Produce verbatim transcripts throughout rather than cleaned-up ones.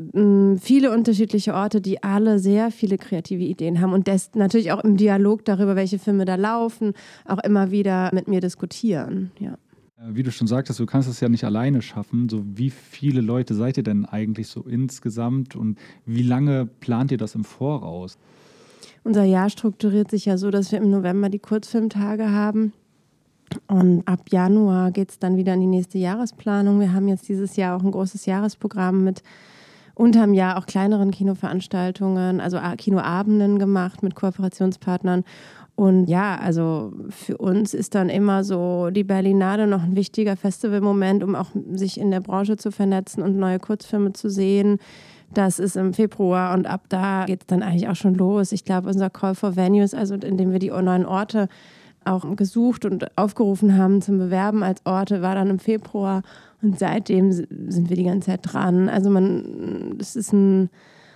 mh, viele unterschiedliche Orte, die alle sehr viele kreative Ideen haben und das natürlich auch im Dialog darüber, welche Filme da laufen, auch immer wieder mit mir diskutieren, ja. Wie du schon sagtest, du kannst es ja nicht alleine schaffen. So, wie viele Leute seid ihr denn eigentlich so insgesamt und wie lange plant ihr das im Voraus? Unser Jahr strukturiert sich ja so, dass wir im November die Kurzfilmtage haben. Und ab Januar geht es dann wieder in die nächste Jahresplanung. Wir haben jetzt dieses Jahr auch ein großes Jahresprogramm mit unterm Jahr auch kleineren Kinoveranstaltungen, also Kinoabenden gemacht mit Kooperationspartnern. Und ja, also für uns ist dann immer so die Berlinale noch ein wichtiger Festivalmoment, um auch sich in der Branche zu vernetzen und neue Kurzfilme zu sehen. Das ist im Februar und ab da geht es dann eigentlich auch schon los. Ich glaube, unser Call for Venues, also indem wir die neuen Orte auch gesucht und aufgerufen haben zum Bewerben als Orte, war dann im Februar und seitdem sind wir die ganze Zeit dran. Also man, das ist ein,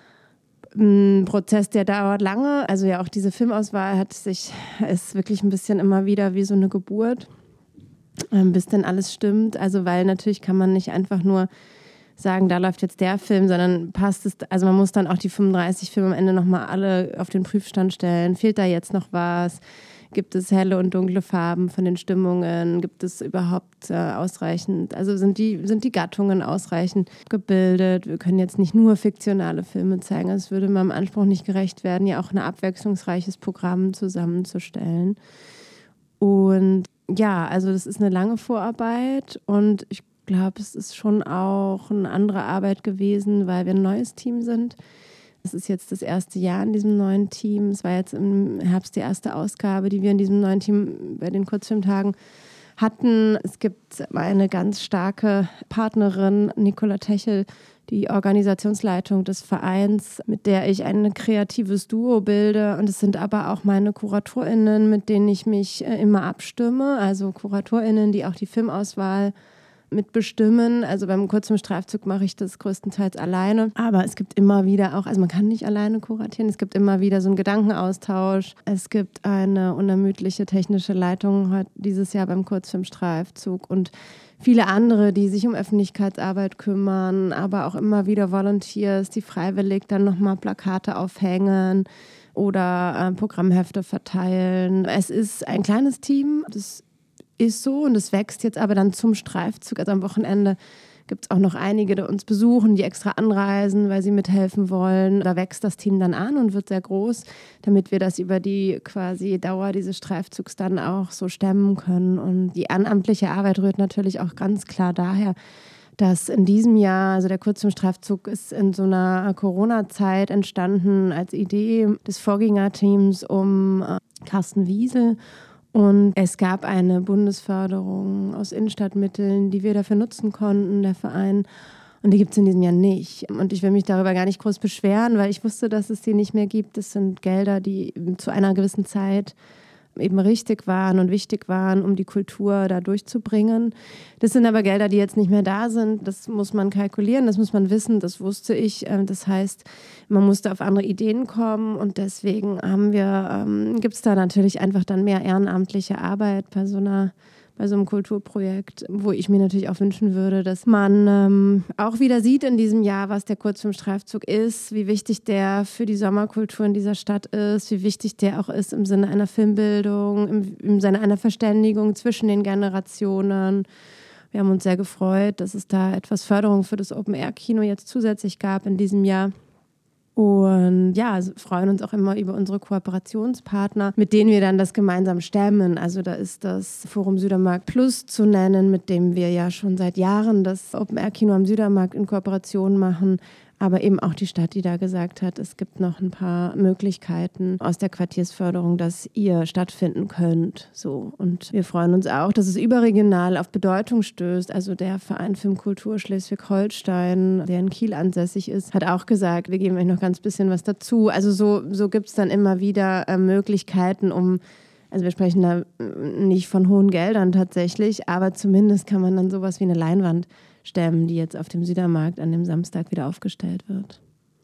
ein Prozess, der dauert lange. Also ja, auch diese Filmauswahl hat sich, ist wirklich ein bisschen immer wieder wie so eine Geburt, bis dann alles stimmt. Also weil natürlich kann man nicht einfach nur sagen, da läuft jetzt der Film, sondern passt es, also man muss dann auch die fünfunddreißig Filme am Ende nochmal alle auf den Prüfstand stellen. Fehlt da jetzt noch was? Gibt es helle und dunkle Farben von den Stimmungen? Gibt es überhaupt äh, ausreichend, also sind die, sind die Gattungen ausreichend gebildet? Wir können jetzt nicht nur fiktionale Filme zeigen, es würde meinem Anspruch nicht gerecht werden, ja auch ein abwechslungsreiches Programm zusammenzustellen. Und ja, also das ist eine lange Vorarbeit und ich glaube, es ist schon auch eine andere Arbeit gewesen, weil wir ein neues Team sind. Es ist jetzt das erste Jahr in diesem neuen Team. Es war jetzt im Herbst die erste Ausgabe, die wir in diesem neuen Team bei den Kurzfilmtagen hatten. Es gibt eine ganz starke Partnerin, Nicola Techel, die Organisationsleitung des Vereins, mit der ich ein kreatives Duo bilde. Und es sind aber auch meine KuratorInnen, mit denen ich mich immer abstimme. Also KuratorInnen, die auch die Filmauswahl mitbestimmen. Also beim Kurzfilmstreifzug mache ich das größtenteils alleine. Aber es gibt immer wieder auch, also man kann nicht alleine kuratieren, es gibt immer wieder so einen Gedankenaustausch. Es gibt eine unermüdliche technische Leitung heute dieses Jahr beim Kurzfilmstreifzug und viele andere, die sich um Öffentlichkeitsarbeit kümmern, aber auch immer wieder Volunteers, die freiwillig dann nochmal Plakate aufhängen oder äh, Programmhefte verteilen. Es ist ein kleines Team, das ist so und es wächst jetzt aber dann zum Streifzug. Also am Wochenende gibt es auch noch einige, die uns besuchen, die extra anreisen, weil sie mithelfen wollen. Da wächst das Team dann an und wird sehr groß, damit wir das über die quasi Dauer dieses Streifzugs dann auch so stemmen können. Und die ehrenamtliche Arbeit rührt natürlich auch ganz klar daher, dass in diesem Jahr, also der Kurzfilmstreifzug ist in so einer Corona-Zeit entstanden als Idee des Vorgängerteams um äh, Carsten Wiesel. Und es gab eine Bundesförderung aus Innenstadtmitteln, die wir dafür nutzen konnten, der Verein. Und die gibt es in diesem Jahr nicht. Und ich will mich darüber gar nicht groß beschweren, weil ich wusste, dass es die nicht mehr gibt. Das sind Gelder, die zu einer gewissen Zeit eben richtig waren und wichtig waren, um die Kultur da durchzubringen. Das sind aber Gelder, die jetzt nicht mehr da sind. Das muss man kalkulieren, das muss man wissen, das wusste ich. Das heißt, man musste auf andere Ideen kommen und deswegen haben wir, ähm, gibt es da natürlich einfach dann mehr ehrenamtliche Arbeit bei so einer bei so einem Kulturprojekt, wo ich mir natürlich auch wünschen würde, dass man ähm, auch wieder sieht in diesem Jahr, was der Kurzfilmstreifzug ist, wie wichtig der für die Sommerkultur in dieser Stadt ist, wie wichtig der auch ist im Sinne einer Filmbildung, im, im Sinne einer Verständigung zwischen den Generationen. Wir haben uns sehr gefreut, dass es da etwas Förderung für das Open-Air-Kino jetzt zusätzlich gab in diesem Jahr. Und ja, also freuen uns auch immer über unsere Kooperationspartner, mit denen wir dann das gemeinsam stemmen. Also da ist das Forum Südermarkt Plus zu nennen, mit dem wir ja schon seit Jahren das Open-Air-Kino am Südermarkt in Kooperation machen. Aber eben auch die Stadt, die da gesagt hat, es gibt noch ein paar Möglichkeiten aus der Quartiersförderung, dass ihr stattfinden könnt. So. Und wir freuen uns auch, dass es überregional auf Bedeutung stößt. Also der Verein Filmkultur Schleswig-Holstein, der in Kiel ansässig ist, hat auch gesagt, wir geben euch noch ganz bisschen was dazu. Also so, so gibt es dann immer wieder äh, Möglichkeiten, um, also wir sprechen da nicht von hohen Geldern tatsächlich, aber zumindest kann man dann sowas wie eine Leinwand stemmen, die jetzt auf dem Südermarkt an dem Samstag wieder aufgestellt wird.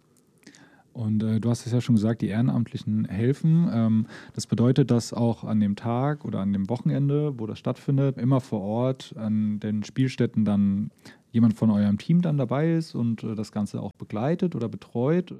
Und äh, du hast es ja schon gesagt, die Ehrenamtlichen helfen. Ähm, das bedeutet, dass auch an dem Tag oder an dem Wochenende, wo das stattfindet, immer vor Ort an den Spielstätten dann jemand von eurem Team dann dabei ist und äh, das Ganze auch begleitet oder betreut?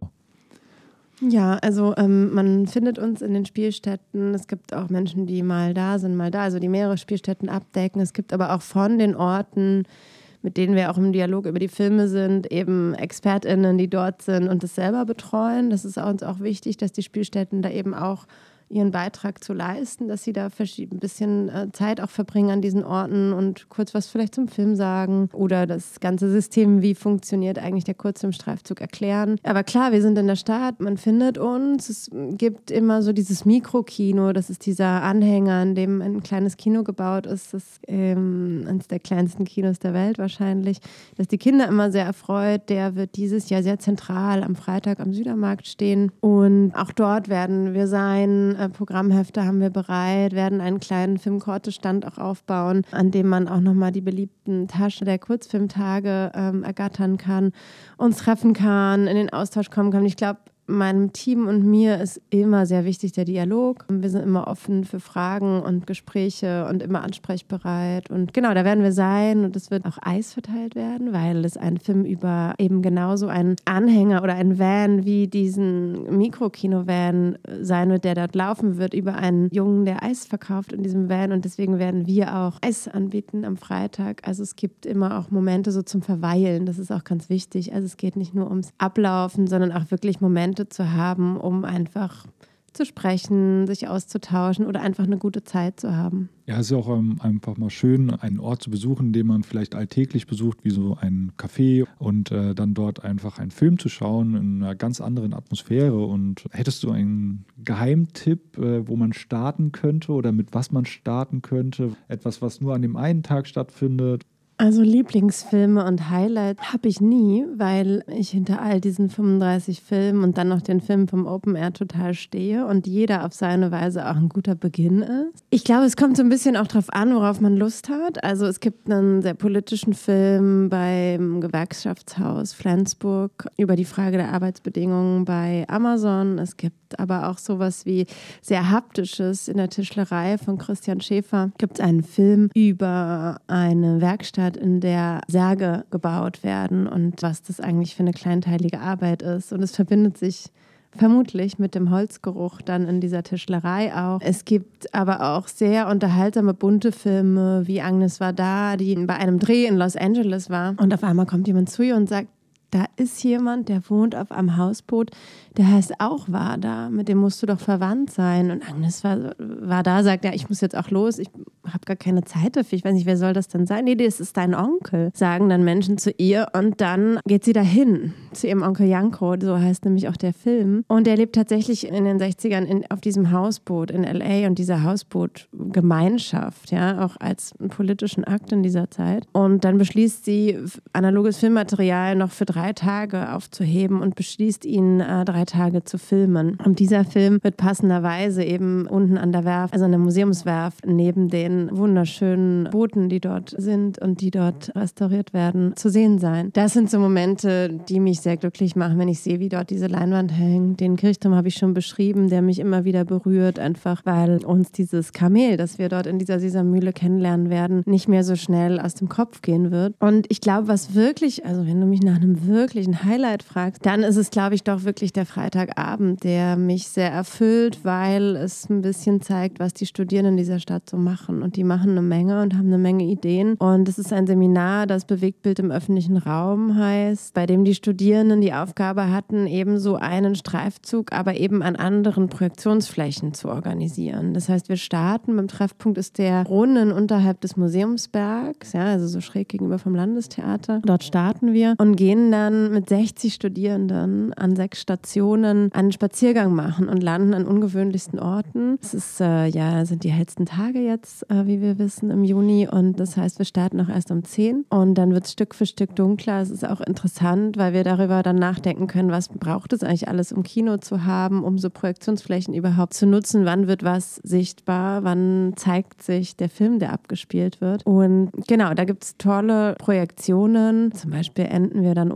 Ja, also ähm, man findet uns in den Spielstätten. Es gibt auch Menschen, die mal da sind, mal da, also die mehrere Spielstätten abdecken. Es gibt aber auch von den Orten, mit denen wir auch im Dialog über die Filme sind, eben ExpertInnen, die dort sind und das selber betreuen. Das ist uns auch wichtig, dass die Spielstätten da eben auch ihren Beitrag zu leisten, dass sie da ein bisschen Zeit auch verbringen an diesen Orten und kurz was vielleicht zum Film sagen oder das ganze System, wie funktioniert eigentlich der Kurzfilmstreifzug, erklären. Aber klar, wir sind in der Stadt, man findet uns. Es gibt immer so dieses Mikrokino, das ist dieser Anhänger, in dem ein kleines Kino gebaut ist. Das ist ähm, eines der kleinsten Kinos der Welt wahrscheinlich. Das die Kinder immer sehr erfreut. Der wird dieses Jahr sehr zentral am Freitag am Südermarkt stehen. Und auch dort werden wir sein. Programmhefte haben wir bereit, werden einen kleinen Filmkortestand auch aufbauen, an dem man auch nochmal die beliebten Taschen der Kurzfilmtage ähm, ergattern kann, uns treffen kann, in den Austausch kommen kann. Ich glaube, meinem Team und mir ist immer sehr wichtig der Dialog. Wir sind immer offen für Fragen und Gespräche und immer ansprechbereit. Und genau, da werden wir sein und es wird auch Eis verteilt werden, weil es ein Film über eben genauso einen Anhänger oder einen Van wie diesen Mikrokino-Van sein wird, der dort laufen wird, über einen Jungen, der Eis verkauft in diesem Van. Und deswegen werden wir auch Eis anbieten am Freitag. Also es gibt immer auch Momente so zum Verweilen. Das ist auch ganz wichtig. Also es geht nicht nur ums Ablaufen, sondern auch wirklich Momente zu haben, um einfach zu sprechen, sich auszutauschen oder einfach eine gute Zeit zu haben. Ja, es ist auch ähm, einfach mal schön, einen Ort zu besuchen, den man vielleicht alltäglich besucht, wie so ein Café und äh, dann dort einfach einen Film zu schauen in einer ganz anderen Atmosphäre. Und hättest du einen Geheimtipp, äh, wo man starten könnte oder mit was man starten könnte? Etwas, was nur an dem einen Tag stattfindet? Also Lieblingsfilme und Highlights habe ich nie, weil ich hinter all diesen fünfunddreißig Filmen und dann noch den Film vom Open Air total stehe und jeder auf seine Weise auch ein guter Beginn ist. Ich glaube, es kommt so ein bisschen auch drauf an, worauf man Lust hat. Also es gibt einen sehr politischen Film beim Gewerkschaftshaus Flensburg über die Frage der Arbeitsbedingungen bei Amazon. Es gibt aber auch sowas wie sehr Haptisches in der Tischlerei von Christian Schäfer. Es gibt einen Film über eine Werkstatt, in der Särge gebaut werden und was das eigentlich für eine kleinteilige Arbeit ist. Und es verbindet sich vermutlich mit dem Holzgeruch dann in dieser Tischlerei auch. Es gibt aber auch sehr unterhaltsame, bunte Filme, wie Agnes war da, die bei einem Dreh in Los Angeles war. Und auf einmal kommt jemand zu ihr und sagt, da ist jemand, der wohnt auf einem Hausboot, der heißt auch Wada, mit dem musst du doch verwandt sein. Und Agnes war, war da, sagt, ja, ich muss jetzt auch los, ich habe gar keine Zeit dafür, ich weiß nicht, wer soll das denn sein? Nee, das ist dein Onkel, sagen dann Menschen zu ihr und dann geht sie dahin, zu ihrem Onkel Janko, so heißt nämlich auch der Film. Und der lebt tatsächlich in den sechzigern in, auf diesem Hausboot in L A und dieser Hausbootgemeinschaft, ja, auch als einen politischen Akt in dieser Zeit. Und dann beschließt sie, analoges Filmmaterial noch für drei Tage aufzuheben und beschließt ihn, äh, drei Tage zu filmen. Und dieser Film wird passenderweise eben unten an der Werft, also an der Museumswerft, neben den wunderschönen Booten, die dort sind und die dort restauriert werden, zu sehen sein. Das sind so Momente, die mich sehr glücklich machen, wenn ich sehe, wie dort diese Leinwand hängt. Den Kirchturm habe ich schon beschrieben, der mich immer wieder berührt, einfach weil uns dieses Kamel, das wir dort in dieser Sesammühle kennenlernen werden, nicht mehr so schnell aus dem Kopf gehen wird. Und ich glaube, was wirklich, also wenn du mich nach einem wirklichen Highlight fragst, dann ist es, glaube ich, doch wirklich der Freitagabend, der mich sehr erfüllt, weil es ein bisschen zeigt, was die Studierenden dieser Stadt so machen. Und die machen eine Menge und haben eine Menge Ideen. Und es ist ein Seminar, das Bewegtbild im öffentlichen Raum heißt, bei dem die Studierenden die Aufgabe hatten, ebenso einen Streifzug, aber eben an anderen Projektionsflächen zu organisieren. Das heißt, wir starten, beim Treffpunkt ist der Brunnen unterhalb des Museumsbergs, ja, also so schräg gegenüber vom Landestheater. Dort starten wir und gehen dann mit sechzig Studierenden an sechs Stationen einen Spaziergang machen und landen an ungewöhnlichsten Orten. Es ist, äh, ja, sind die hellsten Tage jetzt, äh, wie wir wissen, im Juni. Und das heißt, wir starten auch erst um zehn. Und dann wird es Stück für Stück dunkler. Es ist auch interessant, weil wir darüber dann nachdenken können, was braucht es eigentlich alles, um Kino zu haben, um so Projektionsflächen überhaupt zu nutzen. Wann wird was sichtbar? Wann zeigt sich der Film, der abgespielt wird? Und genau, da gibt es tolle Projektionen. Zum Beispiel enden wir dann unten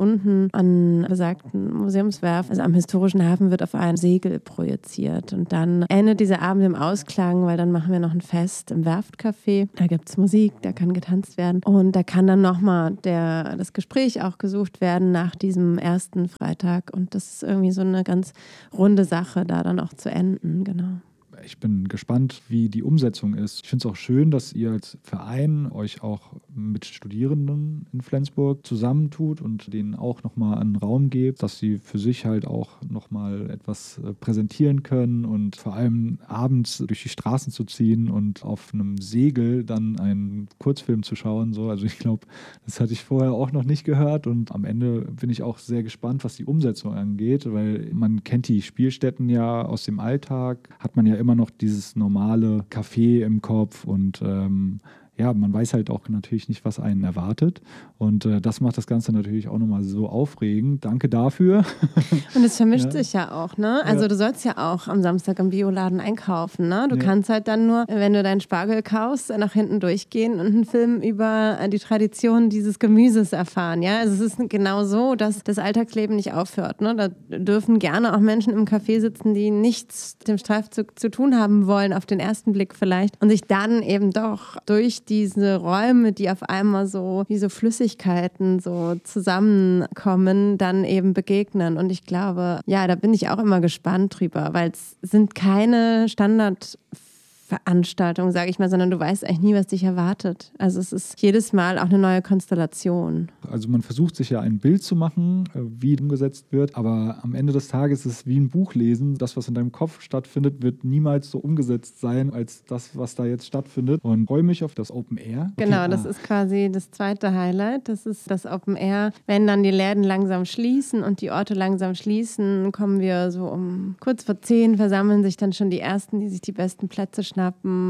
unten an besagten Museumswerft, also am historischen Hafen, wird auf ein Segel projiziert. Und dann endet dieser Abend im Ausklang, weil dann machen wir noch ein Fest im Werftcafé. Da gibt es Musik, da kann getanzt werden. Und da kann dann nochmal das Gespräch auch gesucht werden nach diesem ersten Freitag. Und das ist irgendwie so eine ganz runde Sache, da dann auch zu enden, genau. Ich bin gespannt, wie die Umsetzung ist. Ich finde es auch schön, dass ihr als Verein euch auch mit Studierenden in Flensburg zusammentut und denen auch nochmal einen Raum gebt, dass sie für sich halt auch nochmal etwas präsentieren können und vor allem abends durch die Straßen zu ziehen und auf einem Segel dann einen Kurzfilm zu schauen. So. Also ich glaube, das hatte ich vorher auch noch nicht gehört und am Ende bin ich auch sehr gespannt, was die Umsetzung angeht, weil man kennt die Spielstätten ja aus dem Alltag, hat man ja immer noch dieses normale Café im Kopf und ähm, ja, man weiß halt auch natürlich nicht, was einen erwartet. Und äh, das macht das Ganze natürlich auch nochmal so aufregend. Danke dafür. Und es vermischt ja. sich ja auch, ne? Also ja. du sollst ja auch am Samstag im Bioladen einkaufen, ne? Du ja. kannst halt dann nur, wenn du deinen Spargel kaufst, nach hinten durchgehen und einen Film über die Tradition dieses Gemüses erfahren, ja? Also es ist genau so, dass das Alltagsleben nicht aufhört, ne? Da dürfen gerne auch Menschen im Café sitzen, die nichts mit dem Streifzug zu tun haben wollen, auf den ersten Blick vielleicht, und sich dann eben doch durch diese Räume, die auf einmal so wie so Flüssigkeiten so zusammenkommen, dann eben begegnen. Und ich glaube, ja, da bin ich auch immer gespannt drüber, weil es sind keine Standard Veranstaltung, sage ich mal, sondern du weißt eigentlich nie, was dich erwartet. Also es ist jedes Mal auch eine neue Konstellation. Also man versucht sich ja ein Bild zu machen, wie umgesetzt wird, aber am Ende des Tages ist es wie ein Buch lesen. Das, was in deinem Kopf stattfindet, wird niemals so umgesetzt sein, als das, was da jetzt stattfindet. Und freue mich auf das Open Air. Okay, genau, ah. das ist quasi das zweite Highlight. Das ist das Open Air. Wenn dann die Läden langsam schließen und die Orte langsam schließen, kommen wir so um kurz vor zehn, versammeln sich dann schon die Ersten, die sich die besten Plätze schnappen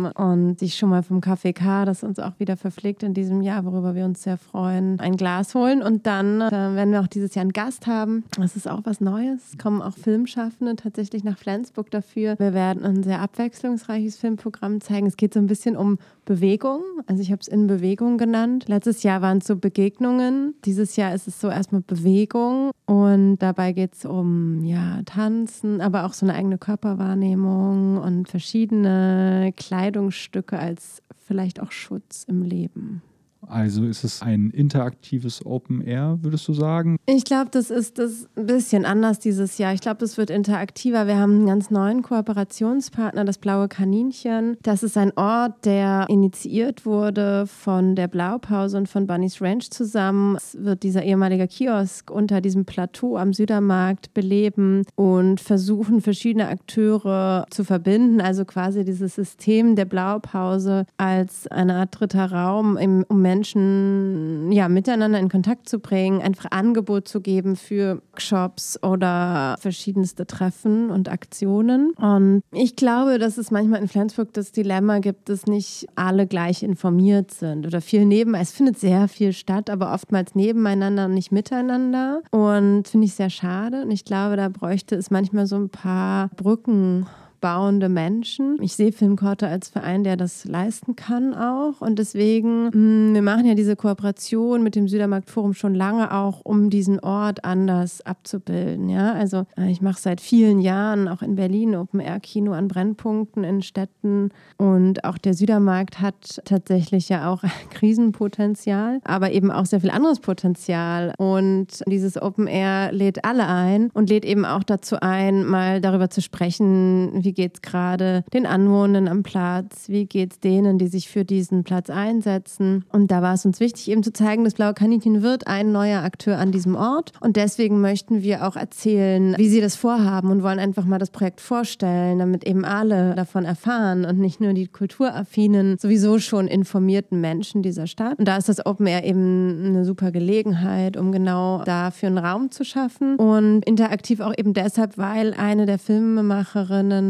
und sich schon mal vom Café K, das uns auch wieder verpflegt in diesem Jahr, worüber wir uns sehr freuen, ein Glas holen. Und dann äh, werden wir auch dieses Jahr einen Gast haben. Das ist auch was Neues. Es kommen auch Filmschaffende tatsächlich nach Flensburg dafür. Wir werden ein sehr abwechslungsreiches Filmprogramm zeigen. Es geht so ein bisschen um Bewegung. Also ich habe es in Bewegung genannt. Letztes Jahr waren es so Begegnungen. Dieses Jahr ist es so erstmal Bewegung. Und dabei geht es um ja, Tanzen, aber auch so eine eigene Körperwahrnehmung und verschiedene Kleidungsstücke als vielleicht auch Schutz im Leben. Also ist es ein interaktives Open Air, würdest du sagen? Ich glaube, das ist das ein bisschen anders dieses Jahr. Ich glaube, das wird interaktiver. Wir haben einen ganz neuen Kooperationspartner, das Blaue Kaninchen. Das ist ein Ort, der initiiert wurde von der Blaupause und von Bunny's Ranch zusammen. Es wird dieser ehemalige Kiosk unter diesem Plateau am Südermarkt beleben und versuchen, verschiedene Akteure zu verbinden. Also quasi dieses System der Blaupause als eine Art dritter Raum, um Menschen ja, miteinander in Kontakt zu bringen, einfach Angebot zu geben für Workshops oder verschiedenste Treffen und Aktionen. Und ich glaube, dass es manchmal in Flensburg das Dilemma gibt, dass nicht alle gleich informiert sind oder viel neben. Es findet sehr viel statt, aber oftmals nebeneinander und nicht miteinander. Und finde ich sehr schade. Und ich glaube, da bräuchte es manchmal so ein paar Brücken bauende Menschen. Ich sehe Filmkorte als Verein, der das leisten kann auch. Und deswegen, mh, wir machen ja diese Kooperation mit dem Südermarktforum schon lange auch, um diesen Ort anders abzubilden. Ja? Also ich mache seit vielen Jahren auch in Berlin Open-Air-Kino an Brennpunkten in Städten. Und auch der Südermarkt hat tatsächlich ja auch Krisenpotenzial, aber eben auch sehr viel anderes Potenzial. Und dieses Open-Air lädt alle ein und lädt eben auch dazu ein, mal darüber zu sprechen, wie geht es gerade den Anwohnern am Platz, wie geht es denen, die sich für diesen Platz einsetzen. Und da war es uns wichtig, eben zu zeigen, das Blaue Kaninchen wird ein neuer Akteur an diesem Ort. Und deswegen möchten wir auch erzählen, wie sie das vorhaben und wollen einfach mal das Projekt vorstellen, damit eben alle davon erfahren und nicht nur die kulturaffinen, sowieso schon informierten Menschen dieser Stadt. Und da ist das Open Air eben eine super Gelegenheit, um genau dafür einen Raum zu schaffen. Und interaktiv auch eben deshalb, weil eine der Filmemacherinnen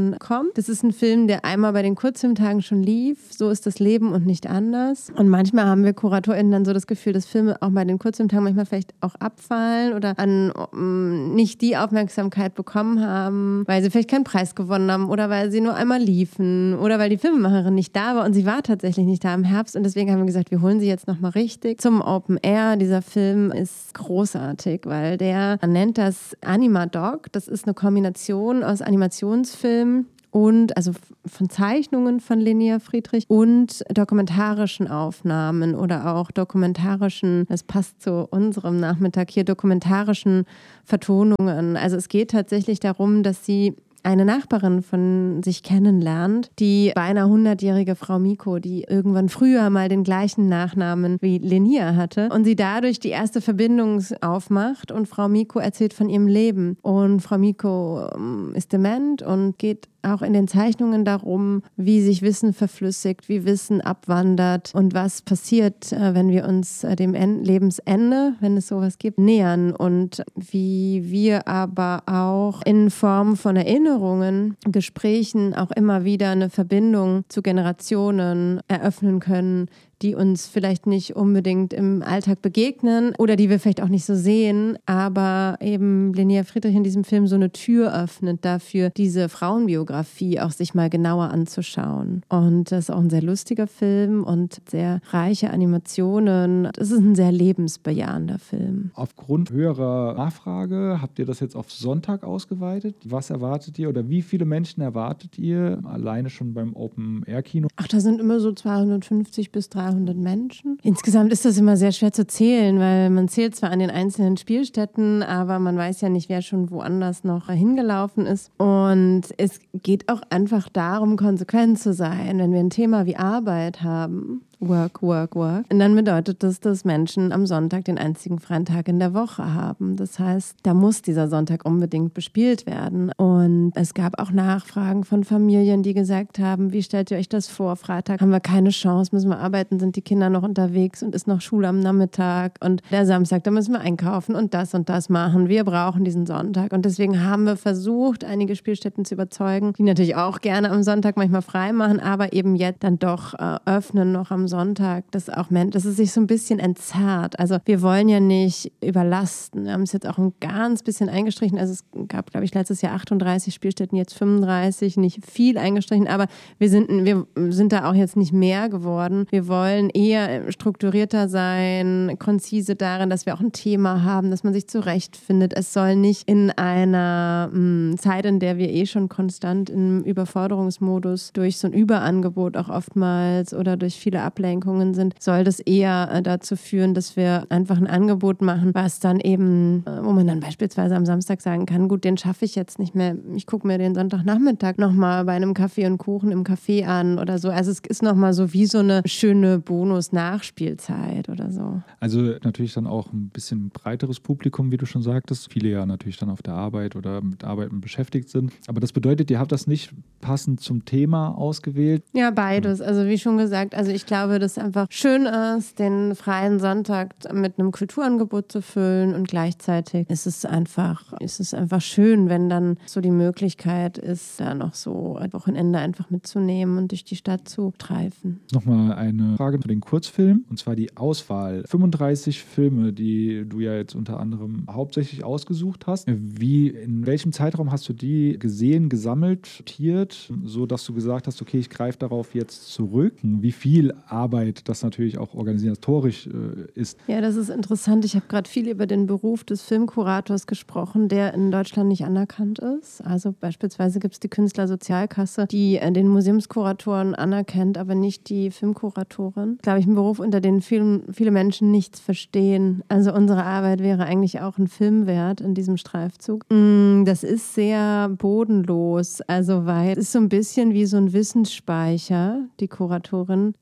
dann kommt. Das ist ein Film, der einmal bei den Kurzfilmtagen schon lief. So ist das Leben und nicht anders. Und manchmal haben wir KuratorInnen dann so das Gefühl, dass Filme auch bei den Kurzfilmtagen manchmal vielleicht auch abfallen oder an um, nicht die Aufmerksamkeit bekommen haben, weil sie vielleicht keinen Preis gewonnen haben oder weil sie nur einmal liefen oder weil die Filmemacherin nicht da war und sie war tatsächlich nicht da im Herbst und deswegen haben wir gesagt, wir holen sie jetzt nochmal richtig zum Open Air. Dieser Film ist großartig, weil der nennt das Animadoc. Das ist eine Kombination aus Animationsfilmen und also von Zeichnungen von Linnea Friedrich und dokumentarischen Aufnahmen oder auch dokumentarischen, das passt zu unserem Nachmittag hier, dokumentarischen Vertonungen. Also es geht tatsächlich darum, dass sie eine Nachbarin von sich kennenlernt, die beinahe hundertjährige Frau Miko, die irgendwann früher mal den gleichen Nachnamen wie Linnea hatte und sie dadurch die erste Verbindung aufmacht und Frau Miko erzählt von ihrem Leben. Und Frau Miko ist dement und geht auch in den Zeichnungen darum, wie sich Wissen verflüssigt, wie Wissen abwandert und was passiert, wenn wir uns dem Lebensende, wenn es sowas gibt, nähern und wie wir aber auch in Form von Erinnerungen, Gesprächen auch immer wieder eine Verbindung zu Generationen eröffnen können, die uns vielleicht nicht unbedingt im Alltag begegnen oder die wir vielleicht auch nicht so sehen, aber eben Linnea Friedrich in diesem Film so eine Tür öffnet dafür, diese Frauenbiografie auch sich mal genauer anzuschauen. Und das ist auch ein sehr lustiger Film und sehr reiche Animationen. Es ist ein sehr lebensbejahender Film. Aufgrund höherer Nachfrage habt ihr das jetzt auf Sonntag ausgeweitet. Was erwartet ihr oder wie viele Menschen erwartet ihr alleine schon beim Open-Air-Kino? Ach, da sind immer so zweihundertfünfzig bis dreihundert Menschen. Insgesamt ist das immer sehr schwer zu zählen, weil man zählt zwar an den einzelnen Spielstätten, aber man weiß ja nicht, wer schon woanders noch hingelaufen ist. Und es geht auch einfach darum, konsequent zu sein. Wenn wir ein Thema wie Arbeit haben, Work, Work, Work. Und dann bedeutet das, dass Menschen am Sonntag den einzigen freien Tag in der Woche haben. Das heißt, da muss dieser Sonntag unbedingt bespielt werden. Und es gab auch Nachfragen von Familien, die gesagt haben, wie stellt ihr euch das vor? Freitag haben wir keine Chance, müssen wir arbeiten, sind die Kinder noch unterwegs und ist noch Schule am Nachmittag. Und der Samstag, da müssen wir einkaufen und das und das machen. Wir brauchen diesen Sonntag. Und deswegen haben wir versucht, einige Spielstätten zu überzeugen, die natürlich auch gerne am Sonntag manchmal frei machen, aber eben jetzt dann doch äh, öffnen noch am Sonntag, dass auch dass es sich so ein bisschen entzerrt. Also wir wollen ja nicht überlasten. Wir haben es jetzt auch ein ganz bisschen eingestrichen. Also es gab, glaube ich, letztes Jahr achtunddreißig Spielstätten, jetzt fünfunddreißig, nicht viel eingestrichen, aber wir sind, wir sind da auch jetzt nicht mehr geworden. Wir wollen eher strukturierter sein, konzise darin, dass wir auch ein Thema haben, dass man sich zurechtfindet. Es soll nicht in einer mh, Zeit, in der wir eh schon konstant im Überforderungsmodus durch so ein Überangebot auch oftmals oder durch viele Ablenkungen sind, soll das eher dazu führen, dass wir einfach ein Angebot machen, was dann eben, wo man dann beispielsweise am Samstag sagen kann, gut, den schaffe ich jetzt nicht mehr. Ich gucke mir den Sonntagnachmittag nochmal bei einem Kaffee und Kuchen im Café an oder so. Also es ist nochmal so wie so eine schöne Bonus-Nachspielzeit oder so. Also natürlich dann auch ein bisschen breiteres Publikum, wie du schon sagtest. Viele ja natürlich dann auf der Arbeit oder mit Arbeiten beschäftigt sind. Aber das bedeutet, ihr habt das nicht passend zum Thema ausgewählt? Ja, beides. Also wie schon gesagt, also ich glaube, dass es einfach schön ist, den freien Sonntag mit einem Kulturangebot zu füllen und gleichzeitig ist es einfach, ist es einfach schön, wenn dann so die Möglichkeit ist, da noch so ein Wochenende einfach mitzunehmen und durch die Stadt zu treifen. Nochmal eine Frage zu den Kurzfilmen und zwar die Auswahl. fünfunddreißig Filme, die du ja jetzt unter anderem hauptsächlich ausgesucht hast. Wie, in welchem Zeitraum hast du die gesehen, gesammelt, sortiert, so dass du gesagt hast, okay, ich greife darauf jetzt zurück? Wie viel Arbeit das natürlich auch organisatorisch äh, ist. Ja, das ist interessant. Ich habe gerade viel über den Beruf des Filmkurators gesprochen, der in Deutschland nicht anerkannt ist. Also beispielsweise gibt es die Künstlersozialkasse, die äh, den Museumskuratoren anerkennt, aber nicht die Filmkuratorin. Glaube ich, ein Beruf, unter dem viel, viele Menschen nichts verstehen. Also unsere Arbeit wäre eigentlich auch ein Film wert in diesem Streifzug. Mm, das ist sehr bodenlos, also weil es ist so ein bisschen wie so ein Wissensspeicher, die Kuratorin in dem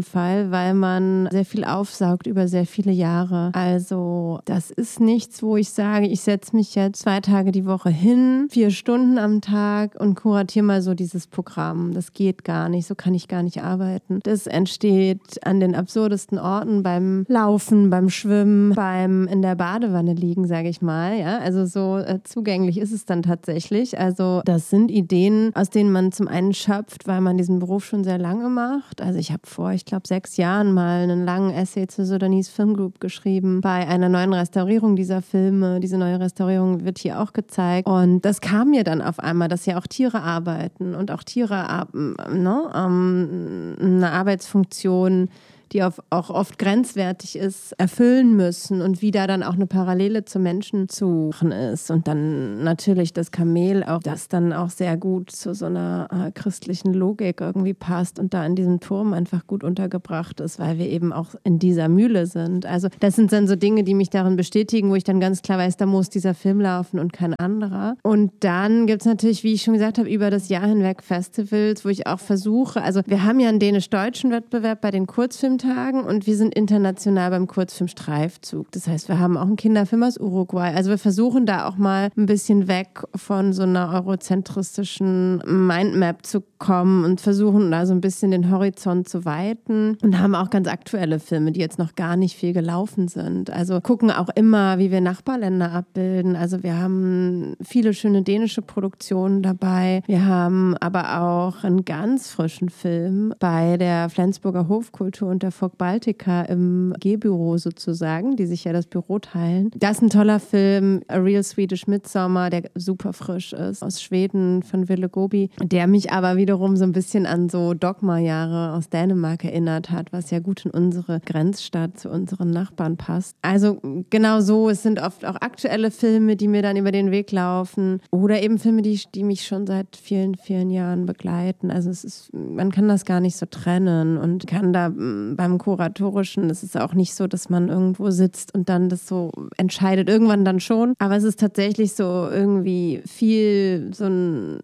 Fall, weil man sehr viel aufsaugt über sehr viele Jahre. Also das ist nichts, wo ich sage, ich setze mich jetzt zwei Tage die Woche hin, vier Stunden am Tag und kuratiere mal so dieses Programm. Das geht gar nicht, so kann ich gar nicht arbeiten. Das entsteht an den absurdesten Orten, beim Laufen, beim Schwimmen, beim in der Badewanne liegen, sage ich mal. Ja? Also so äh, zugänglich ist es dann tatsächlich. Also das sind Ideen, aus denen man zum einen schöpft, weil man diesen Beruf schon sehr lange macht. Also ich habe vor, ich glaube, sechs Jahren mal einen langen Essay zur Sudanese Film Group geschrieben bei einer neuen Restaurierung dieser Filme. Diese neue Restaurierung wird hier auch gezeigt. Und das kam mir dann auf einmal, dass ja auch Tiere arbeiten und auch Tiere ne, ähm, eine Arbeitsfunktion, die auf, auch oft grenzwertig ist, erfüllen müssen und wie da dann auch eine Parallele zu Menschen zu machen ist. Und dann natürlich das Kamel, auch das dann auch sehr gut zu so einer äh, christlichen Logik irgendwie passt und da in diesem Turm einfach gut untergebracht ist, weil wir eben auch in dieser Mühle sind. Also das sind dann so Dinge, die mich darin bestätigen, wo ich dann ganz klar weiß, da muss dieser Film laufen und kein anderer. Und dann gibt es natürlich, wie ich schon gesagt habe, über das Jahr hinweg Festivals, wo ich auch versuche, also wir haben ja einen dänisch-deutschen Wettbewerb bei den Kurzfilmen Tagen und wir sind international beim Kurzfilm Streifzug. Das heißt, wir haben auch einen Kinderfilm aus Uruguay. Also wir versuchen da auch mal ein bisschen weg von so einer eurozentristischen Mindmap zu kommen und versuchen da so ein bisschen den Horizont zu weiten und haben auch ganz aktuelle Filme, die jetzt noch gar nicht viel gelaufen sind. Also gucken auch immer, wie wir Nachbarländer abbilden. Also wir haben viele schöne dänische Produktionen dabei. Wir haben aber auch einen ganz frischen Film bei der Flensburger Hofkultur und der Folk Baltica im G-Büro sozusagen, die sich ja das Büro teilen. Das ist ein toller Film, A Real Swedish Midsummer, der super frisch ist, aus Schweden von Ville Gobi, der mich aber wiederum so ein bisschen an so Dogma-Jahre aus Dänemark erinnert hat, was ja gut in unsere Grenzstadt zu unseren Nachbarn passt. Also genau so, es sind oft auch aktuelle Filme, die mir dann über den Weg laufen oder eben Filme, die, die mich schon seit vielen, vielen Jahren begleiten. Also es ist, man kann das gar nicht so trennen und kann da beim Kuratorischen, es ist auch nicht so, dass man irgendwo sitzt und dann das so entscheidet, irgendwann dann schon. Aber es ist tatsächlich so irgendwie viel so ein,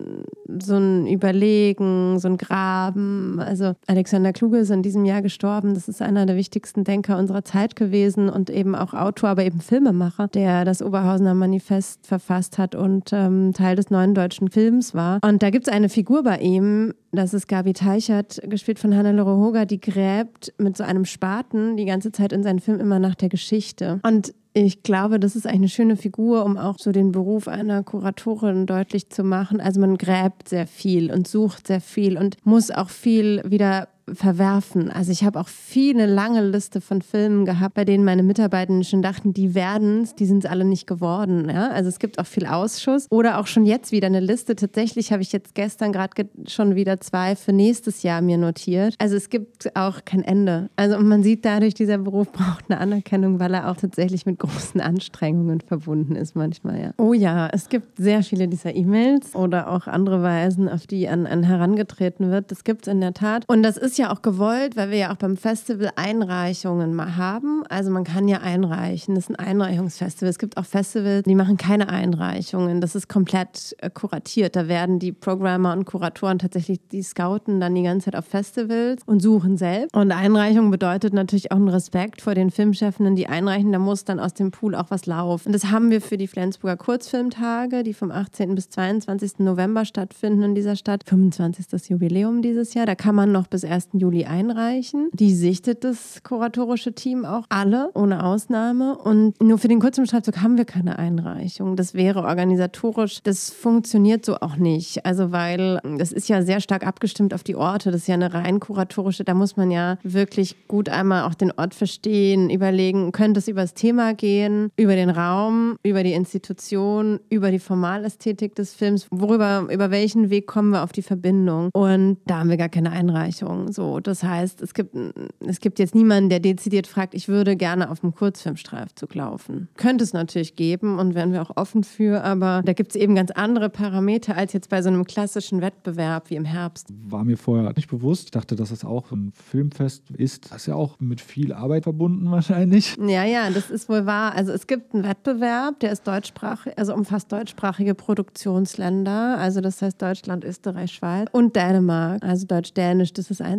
so ein Überlegen, so ein Graben. Also Alexander Kluge ist in diesem Jahr gestorben. Das ist einer der wichtigsten Denker unserer Zeit gewesen und eben auch Autor, aber eben Filmemacher, der das Oberhausener Manifest verfasst hat und ähm, Teil des neuen deutschen Films war. Und da gibt es eine Figur bei ihm, das ist Gabi Teichert, gespielt von Hannelore Hoger, die gräbt mit so einem Spaten die ganze Zeit in seinen Film immer nach der Geschichte. Und ich glaube, das ist eigentlich eine schöne Figur, um auch so den Beruf einer Kuratorin deutlich zu machen. Also man gräbt sehr viel und sucht sehr viel und muss auch viel wieder verwerfen. Also ich habe auch viel eine lange Liste von Filmen gehabt, bei denen meine Mitarbeitenden schon dachten, die werden es, die sind es alle nicht geworden. Ja? Also es gibt auch viel Ausschuss oder auch schon jetzt wieder eine Liste. Tatsächlich habe ich jetzt gestern gerade ge- schon wieder zwei für nächstes Jahr mir notiert. Also es gibt auch kein Ende. Also und man sieht dadurch, dieser Beruf braucht eine Anerkennung, weil er auch tatsächlich mit großen Anstrengungen verbunden ist manchmal. Ja. Oh ja, es gibt sehr viele dieser E-Mails oder auch andere Weisen, auf die an, an herangetreten wird. Das gibt es in der Tat. Und das ist ja auch gewollt, weil wir ja auch beim Festival Einreichungen mal haben. Also man kann ja einreichen. Das ist ein Einreichungsfestival. Es gibt auch Festivals, die machen keine Einreichungen. Das ist komplett äh, kuratiert. Da werden die Programmer und Kuratoren tatsächlich, die scouten dann die ganze Zeit auf Festivals und suchen selbst. Und Einreichung bedeutet natürlich auch einen Respekt vor den Filmchefinnen, die einreichen. Da muss dann aus dem Pool auch was laufen. Und das haben wir für die Flensburger Kurzfilmtage, die vom achtzehnten bis zweiundzwanzigsten November stattfinden in dieser Stadt. fünfundzwanzigsten Jubiläum dieses Jahr. Da kann man noch bis ersten Juli einreichen. Die sichtet das kuratorische Team auch alle, ohne Ausnahme. Und nur für den Kurzfilmstreifzug haben wir keine Einreichung. Das wäre organisatorisch, das funktioniert so auch nicht. Also weil das ist ja sehr stark abgestimmt auf die Orte. Das ist ja eine rein kuratorische, da muss man ja wirklich gut einmal auch den Ort verstehen, überlegen, könnte es über das Thema gehen, über den Raum, über die Institution, über die Formalästhetik des Films, worüber, über welchen Weg kommen wir auf die Verbindung. Und da haben wir gar keine Einreichung. So, das heißt, es gibt, es gibt jetzt niemanden, der dezidiert fragt, ich würde gerne auf dem Kurzfilmstreifzug laufen. Könnte es natürlich geben und wären wir auch offen für, aber da gibt es eben ganz andere Parameter als jetzt bei so einem klassischen Wettbewerb wie im Herbst. War mir vorher nicht bewusst. Ich dachte, dass es auch ein Filmfest ist. Das ist ja auch mit viel Arbeit verbunden wahrscheinlich. Ja, ja, das ist wohl wahr. Also es gibt einen Wettbewerb, der ist deutschsprachig, also umfasst deutschsprachige Produktionsländer. Also das heißt Deutschland, Österreich, Schweiz und Dänemark. Also Deutsch-Dänisch, das ist das Einzige.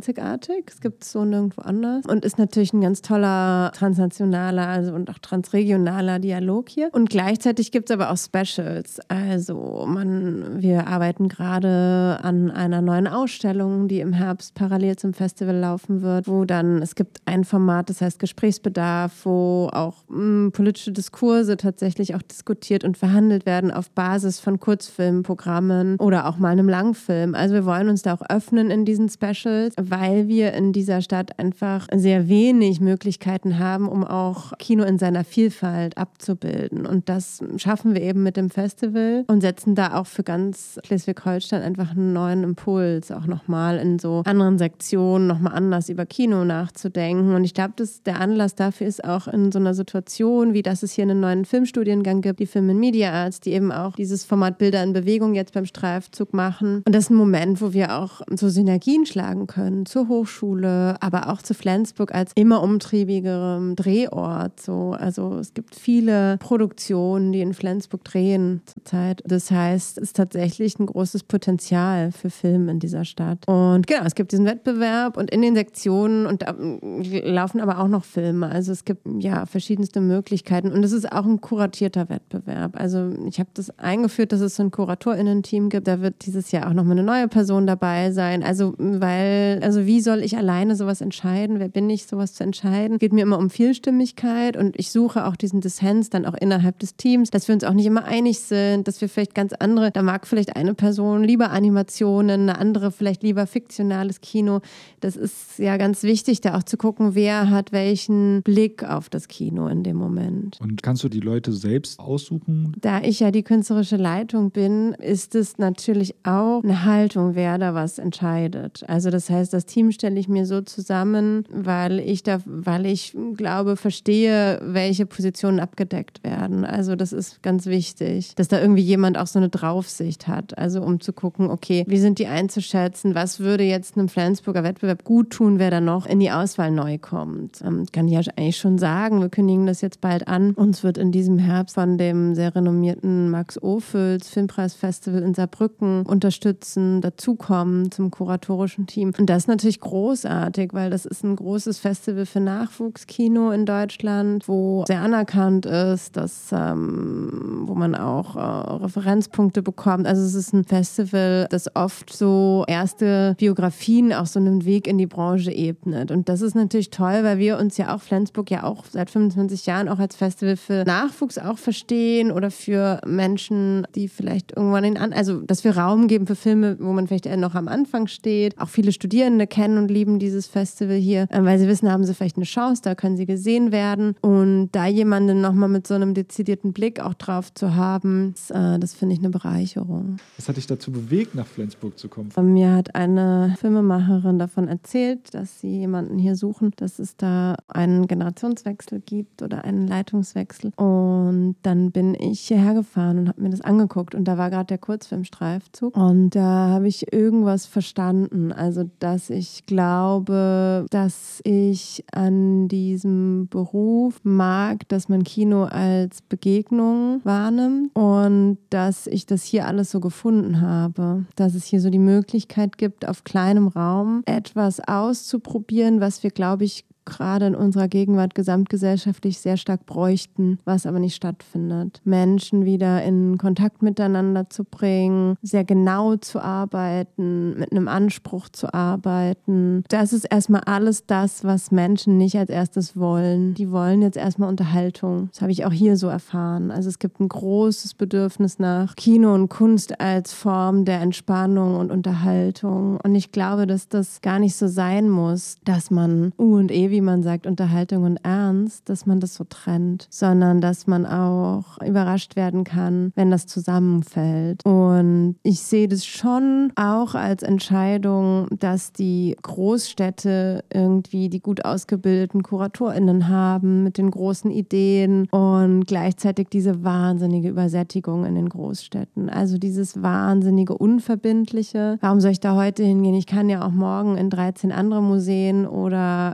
einzigartig. Es gibt es so nirgendwo anders und ist natürlich ein ganz toller transnationaler also und auch transregionaler Dialog hier. Und gleichzeitig gibt es aber auch Specials. Also man, wir arbeiten gerade an einer neuen Ausstellung, die im Herbst parallel zum Festival laufen wird, wo dann, es gibt ein Format, das heißt Gesprächsbedarf, wo auch mh, politische Diskurse tatsächlich auch diskutiert und verhandelt werden auf Basis von Kurzfilmprogrammen oder auch mal einem Langfilm. Also wir wollen uns da auch öffnen in diesen Specials, weil wir in dieser Stadt einfach sehr wenig Möglichkeiten haben, um auch Kino in seiner Vielfalt abzubilden. Und das schaffen wir eben mit dem Festival und setzen da auch für ganz Schleswig-Holstein einfach einen neuen Impuls, auch nochmal in so anderen Sektionen nochmal anders über Kino nachzudenken. Und ich glaube, dass der Anlass dafür ist auch in so einer Situation, wie dass es hier einen neuen Filmstudiengang gibt, die Film and Media Arts, die eben auch dieses Format Bilder in Bewegung jetzt beim Streifzug machen. Und das ist ein Moment, wo wir auch so Synergien schlagen können zur Hochschule, aber auch zu Flensburg als immer umtriebigerem Drehort. So. Also es gibt viele Produktionen, die in Flensburg drehen zurzeit. Das heißt, es ist tatsächlich ein großes Potenzial für Film in dieser Stadt. Und genau, es gibt diesen Wettbewerb und in den Sektionen und da laufen aber auch noch Filme. Also es gibt ja verschiedenste Möglichkeiten und es ist auch ein kuratierter Wettbewerb. Also ich habe das eingeführt, dass es so ein KuratorInnen-Team gibt. Da wird dieses Jahr auch noch mal eine neue Person dabei sein. Also weil, also wie soll ich alleine sowas entscheiden? Wer bin ich, sowas zu entscheiden? Es geht mir immer um Vielstimmigkeit und ich suche auch diesen Dissens dann auch innerhalb des Teams, dass wir uns auch nicht immer einig sind, dass wir vielleicht ganz andere, da mag vielleicht eine Person lieber Animationen, eine andere vielleicht lieber fiktionales Kino. Das ist ja ganz wichtig, da auch zu gucken, wer hat welchen Blick auf das Kino in dem Moment. Und kannst du die Leute selbst aussuchen? Da ich ja die künstlerische Leitung bin, ist es natürlich auch eine Haltung, wer da was entscheidet. Also das heißt, das Team stelle ich mir so zusammen, weil ich da, weil ich glaube, verstehe, welche Positionen abgedeckt werden. Also das ist ganz wichtig, dass da irgendwie jemand auch so eine Draufsicht hat. Also um zu gucken, okay, wie sind die einzuschätzen, was würde jetzt einem Flensburger Wettbewerb gut tun, wer da noch in die Auswahl neu kommt. Ähm, kann ich ja eigentlich schon sagen, wir kündigen das jetzt bald an. Uns wird in diesem Herbst von dem sehr renommierten Max Ophüls Filmpreisfestival in Saarbrücken unterstützen, dazukommen zum kuratorischen Team. Und das ist natürlich großartig, weil das ist ein großes Festival für Nachwuchskino in Deutschland, wo sehr anerkannt ist, dass, ähm, wo man auch äh, Referenzpunkte bekommt. Also es ist ein Festival, das oft so erste Biografien auch so einen Weg in die Branche ebnet. Und das ist natürlich toll, weil wir uns ja auch, Flensburg ja auch seit fünfundzwanzig Jahren auch als Festival für Nachwuchs auch verstehen oder für Menschen, die vielleicht irgendwann in an, also dass wir Raum geben für Filme, wo man vielleicht eher noch am Anfang steht. Auch viele Studierende kennen und lieben dieses Festival hier, weil sie wissen, haben sie vielleicht eine Chance, da können sie gesehen werden. Und da jemanden nochmal mit so einem dezidierten Blick auch drauf zu haben, das, äh, das finde ich eine Bereicherung. Was hat dich dazu bewegt, nach Flensburg zu kommen? Mir hat eine Filmemacherin davon erzählt, dass sie jemanden hier suchen, dass es da einen Generationswechsel gibt oder einen Leitungswechsel. Und dann bin ich hierher gefahren und habe mir das angeguckt. Und da war gerade der Kurzfilmstreifzug. Und da habe ich irgendwas verstanden. Also, dass ich glaube, dass ich an diesem Beruf mag, dass man Kino als Begegnung wahrnimmt und dass ich das hier alles so gefunden habe. Dass es hier so die Möglichkeit gibt, auf kleinem Raum etwas auszuprobieren, was wir, glaube ich, gerade in unserer Gegenwart gesamtgesellschaftlich sehr stark bräuchten, was aber nicht stattfindet. Menschen wieder in Kontakt miteinander zu bringen, sehr genau zu arbeiten, mit einem Anspruch zu arbeiten. Das ist erstmal alles das, was Menschen nicht als erstes wollen. Die wollen jetzt erstmal Unterhaltung. Das habe ich auch hier so erfahren. Also es gibt ein großes Bedürfnis nach Kino und Kunst als Form der Entspannung und Unterhaltung. Und ich glaube, dass das gar nicht so sein muss, dass man U und E, wie man sagt, Unterhaltung und Ernst, dass man das so trennt, sondern dass man auch überrascht werden kann, wenn das zusammenfällt. Und ich sehe das schon auch als Entscheidung, dass die Großstädte irgendwie die gut ausgebildeten KuratorInnen haben mit den großen Ideen und gleichzeitig diese wahnsinnige Übersättigung in den Großstädten. Also dieses wahnsinnige Unverbindliche. Warum soll ich da heute hingehen? Ich kann ja auch morgen in dreizehn andere Museen oder Galerien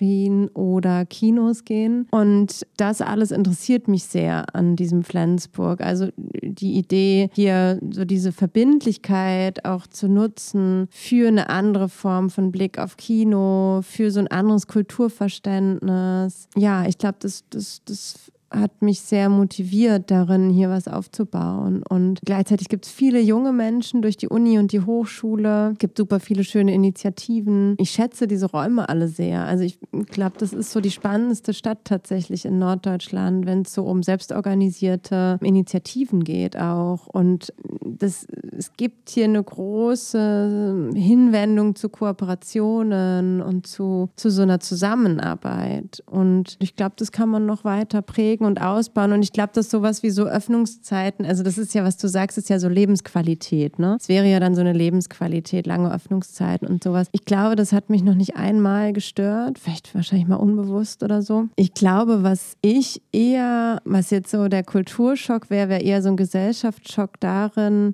Galerien oder Kinos gehen. Und das alles interessiert mich sehr an diesem Flensburg. Also die Idee, hier so diese Verbindlichkeit auch zu nutzen für eine andere Form von Blick auf Kino, für so ein anderes Kulturverständnis. Ja, ich glaube, das, das, das hat mich sehr motiviert darin, hier was aufzubauen. Und gleichzeitig gibt es viele junge Menschen durch die Uni und die Hochschule. Es gibt super viele schöne Initiativen. Ich schätze diese Räume alle sehr. Also ich glaube, das ist so die spannendste Stadt tatsächlich in Norddeutschland, wenn es so um selbstorganisierte Initiativen geht auch. Und das, es gibt hier eine große Hinwendung zu Kooperationen und zu, zu so einer Zusammenarbeit. Und ich glaube, das kann man noch weiter prägen und ausbauen. Und ich glaube, dass sowas wie so Öffnungszeiten, also das ist ja, was du sagst, ist ja so Lebensqualität, ne? Es wäre ja dann so eine Lebensqualität, lange Öffnungszeiten und sowas. Ich glaube, das hat mich noch nicht einmal gestört, vielleicht wahrscheinlich mal unbewusst oder so. Ich glaube, was ich eher, was jetzt so der Kulturschock wäre, wäre eher so ein Gesellschaftsschock darin,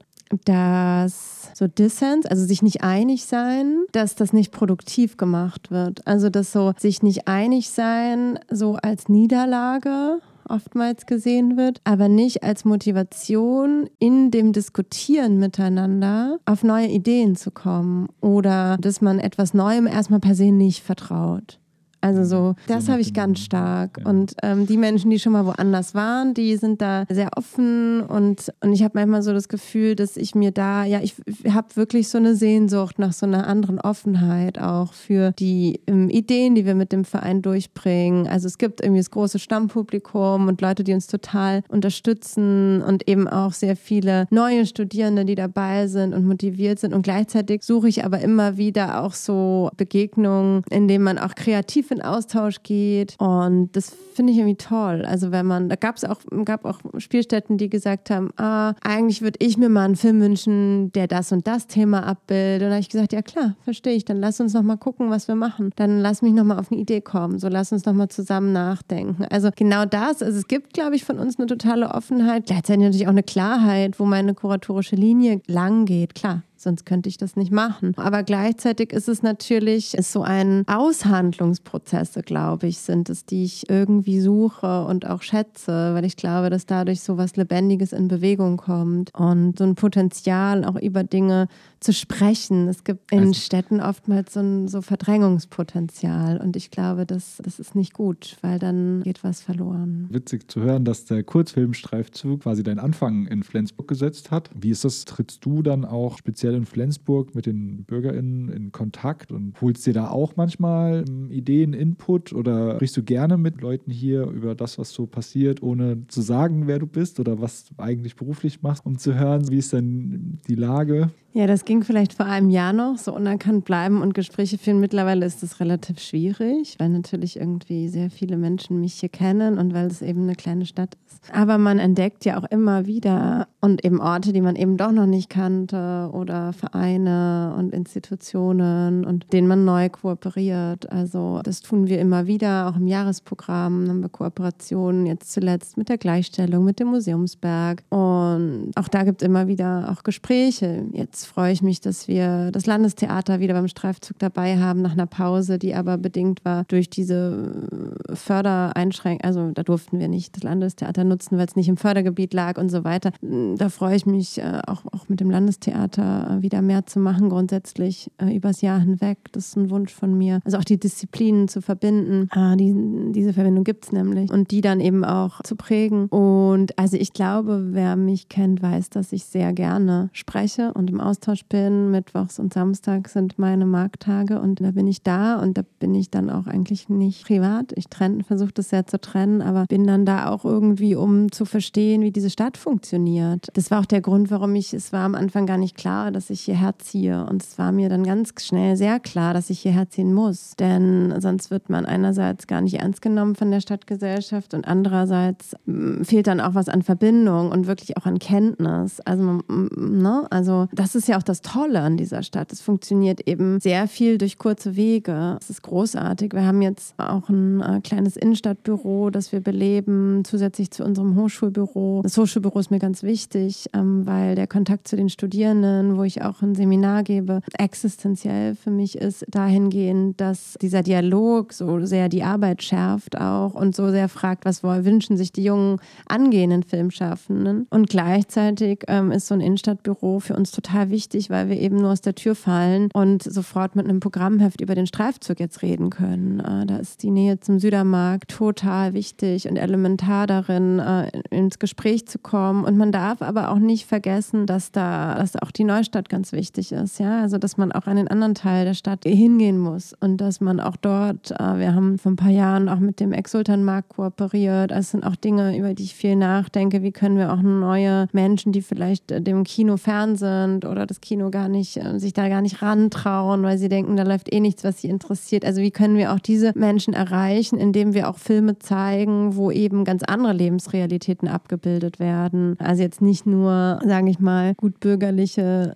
dass so Dissens, also sich nicht einig sein, dass das nicht produktiv gemacht wird. Also dass so sich nicht einig sein so als Niederlage oftmals gesehen wird, aber nicht als Motivation, in dem Diskutieren miteinander auf neue Ideen zu kommen oder dass man etwas Neuem erstmal per se nicht vertraut. Also so, das habe ich ganz stark. Ja. Und ähm, die Menschen, die schon mal woanders waren, die sind da sehr offen und, und ich habe manchmal so das Gefühl, dass ich mir da, ja, ich habe wirklich so eine Sehnsucht nach so einer anderen Offenheit auch für die ähm, Ideen, die wir mit dem Verein durchbringen. Also es gibt irgendwie das große Stammpublikum und Leute, die uns total unterstützen und eben auch sehr viele neue Studierende, die dabei sind und motiviert sind. Und gleichzeitig suche ich aber immer wieder auch so Begegnungen, in denen man auch kreativ in Austausch geht und das finde ich irgendwie toll. Also wenn man, da gab es auch, gab auch Spielstätten, die gesagt haben, ah, eigentlich würde ich mir mal einen Film wünschen, der das und das Thema abbildet. Und dann habe ich gesagt, ja klar, verstehe ich, dann lass uns noch mal gucken, was wir machen. Dann lass mich noch mal auf eine Idee kommen, so lass uns noch mal zusammen nachdenken. Also genau das, also es gibt, glaube ich, von uns eine totale Offenheit, gleichzeitig natürlich auch eine Klarheit, wo meine kuratorische Linie lang geht, klar. Sonst könnte ich das nicht machen. Aber gleichzeitig ist es natürlich ist so ein Aushandlungsprozesse, glaube ich, sind es, die ich irgendwie suche und auch schätze, weil ich glaube, dass dadurch so was Lebendiges in Bewegung kommt und so ein Potenzial, auch über Dinge zu sprechen. Es gibt in also, Städten oftmals so ein so Verdrängungspotenzial und ich glaube, das, das ist nicht gut, weil dann geht was verloren. Witzig zu hören, dass der Kurzfilmstreifzug quasi deinen Anfang in Flensburg gesetzt hat. Wie ist das? Trittst du dann auch speziell in Flensburg mit den BürgerInnen in Kontakt und holst dir da auch manchmal Ideen, Input oder sprichst du gerne mit Leuten hier über das, was so passiert, ohne zu sagen, wer du bist oder was du eigentlich beruflich machst, um zu hören, wie ist denn die Lage? Ja, das ging vielleicht vor einem Jahr noch, so unerkannt bleiben und Gespräche führen. Mittlerweile ist das relativ schwierig, weil natürlich irgendwie sehr viele Menschen mich hier kennen und weil es eben eine kleine Stadt ist. Aber man entdeckt ja auch immer wieder und eben Orte, die man eben doch noch nicht kannte oder Vereine und Institutionen und denen man neu kooperiert. Also das tun wir immer wieder, auch im Jahresprogramm haben wir Kooperationen, jetzt zuletzt mit der Gleichstellung, mit dem Museumsberg und auch da gibt es immer wieder auch Gespräche. Jetzt freue ich mich, dass wir das Landestheater wieder beim Streifzug dabei haben, nach einer Pause, die aber bedingt war durch diese Fördereinschränkungen. Also da durften wir nicht das Landestheater nutzen, weil es nicht im Fördergebiet lag und so weiter. Da freue ich mich äh, auch, auch mit dem Landestheater wieder mehr zu machen, grundsätzlich äh, übers Jahr hinweg. Das ist ein Wunsch von mir. Also auch die Disziplinen zu verbinden. Ah, die, diese Verbindung gibt es nämlich. Und die dann eben auch zu prägen. Und also ich glaube, wer mich kennt, weiß, dass ich sehr gerne spreche und im Austausch bin. Mittwochs und Samstags sind meine Markttage und da bin ich da und da bin ich dann auch eigentlich nicht privat. Ich versuche das sehr zu trennen, aber bin dann da auch irgendwie, um zu verstehen, wie diese Stadt funktioniert. Das war auch der Grund, warum ich, es war am Anfang gar nicht klar, dass ich hierher ziehe und es war mir dann ganz schnell sehr klar, dass ich hierher ziehen muss, denn sonst wird man einerseits gar nicht ernst genommen von der Stadtgesellschaft und andererseits fehlt dann auch was an Verbindung und wirklich auch an Kenntnis. Also, ne, also das ist ja auch das Tolle an dieser Stadt. Es funktioniert eben sehr viel durch kurze Wege. Es ist großartig. Wir haben jetzt auch ein äh, kleines Innenstadtbüro, das wir beleben, zusätzlich zu unserem Hochschulbüro. Das Hochschulbüro ist mir ganz wichtig, ähm, weil der Kontakt zu den Studierenden, wo ich auch ein Seminar gebe, existenziell für mich ist dahingehend, dass dieser Dialog so sehr die Arbeit schärft auch und so sehr fragt, was wünschen sich die jungen angehenden Filmschaffenden. Und gleichzeitig ähm, ist so ein Innenstadtbüro für uns total wichtig, weil wir eben nur aus der Tür fallen und sofort mit einem Programmheft über den Streifzug jetzt reden können. Äh, da ist die Nähe zum Südermarkt total wichtig und elementar darin, äh, ins Gespräch zu kommen. Und man darf aber auch nicht vergessen, dass da dass auch die Neustadt ganz wichtig ist. Ja? Also, dass man auch an den anderen Teil der Stadt hingehen muss und dass man auch dort, äh, wir haben vor ein paar Jahren auch mit dem Ex-Sultan-Markt kooperiert. Das sind auch Dinge, über die ich viel nachdenke. Wie können wir auch neue Menschen, die vielleicht äh, dem Kino fern sind oder das Kino gar nicht, äh, sich da gar nicht rantrauen, weil sie denken, da läuft eh nichts, was sie interessiert. Also wie können wir auch diese Menschen erreichen, indem wir auch Filme zeigen, wo eben ganz andere Lebensrealitäten abgebildet werden. Also jetzt nicht nur, sage ich mal, gut bürgerliche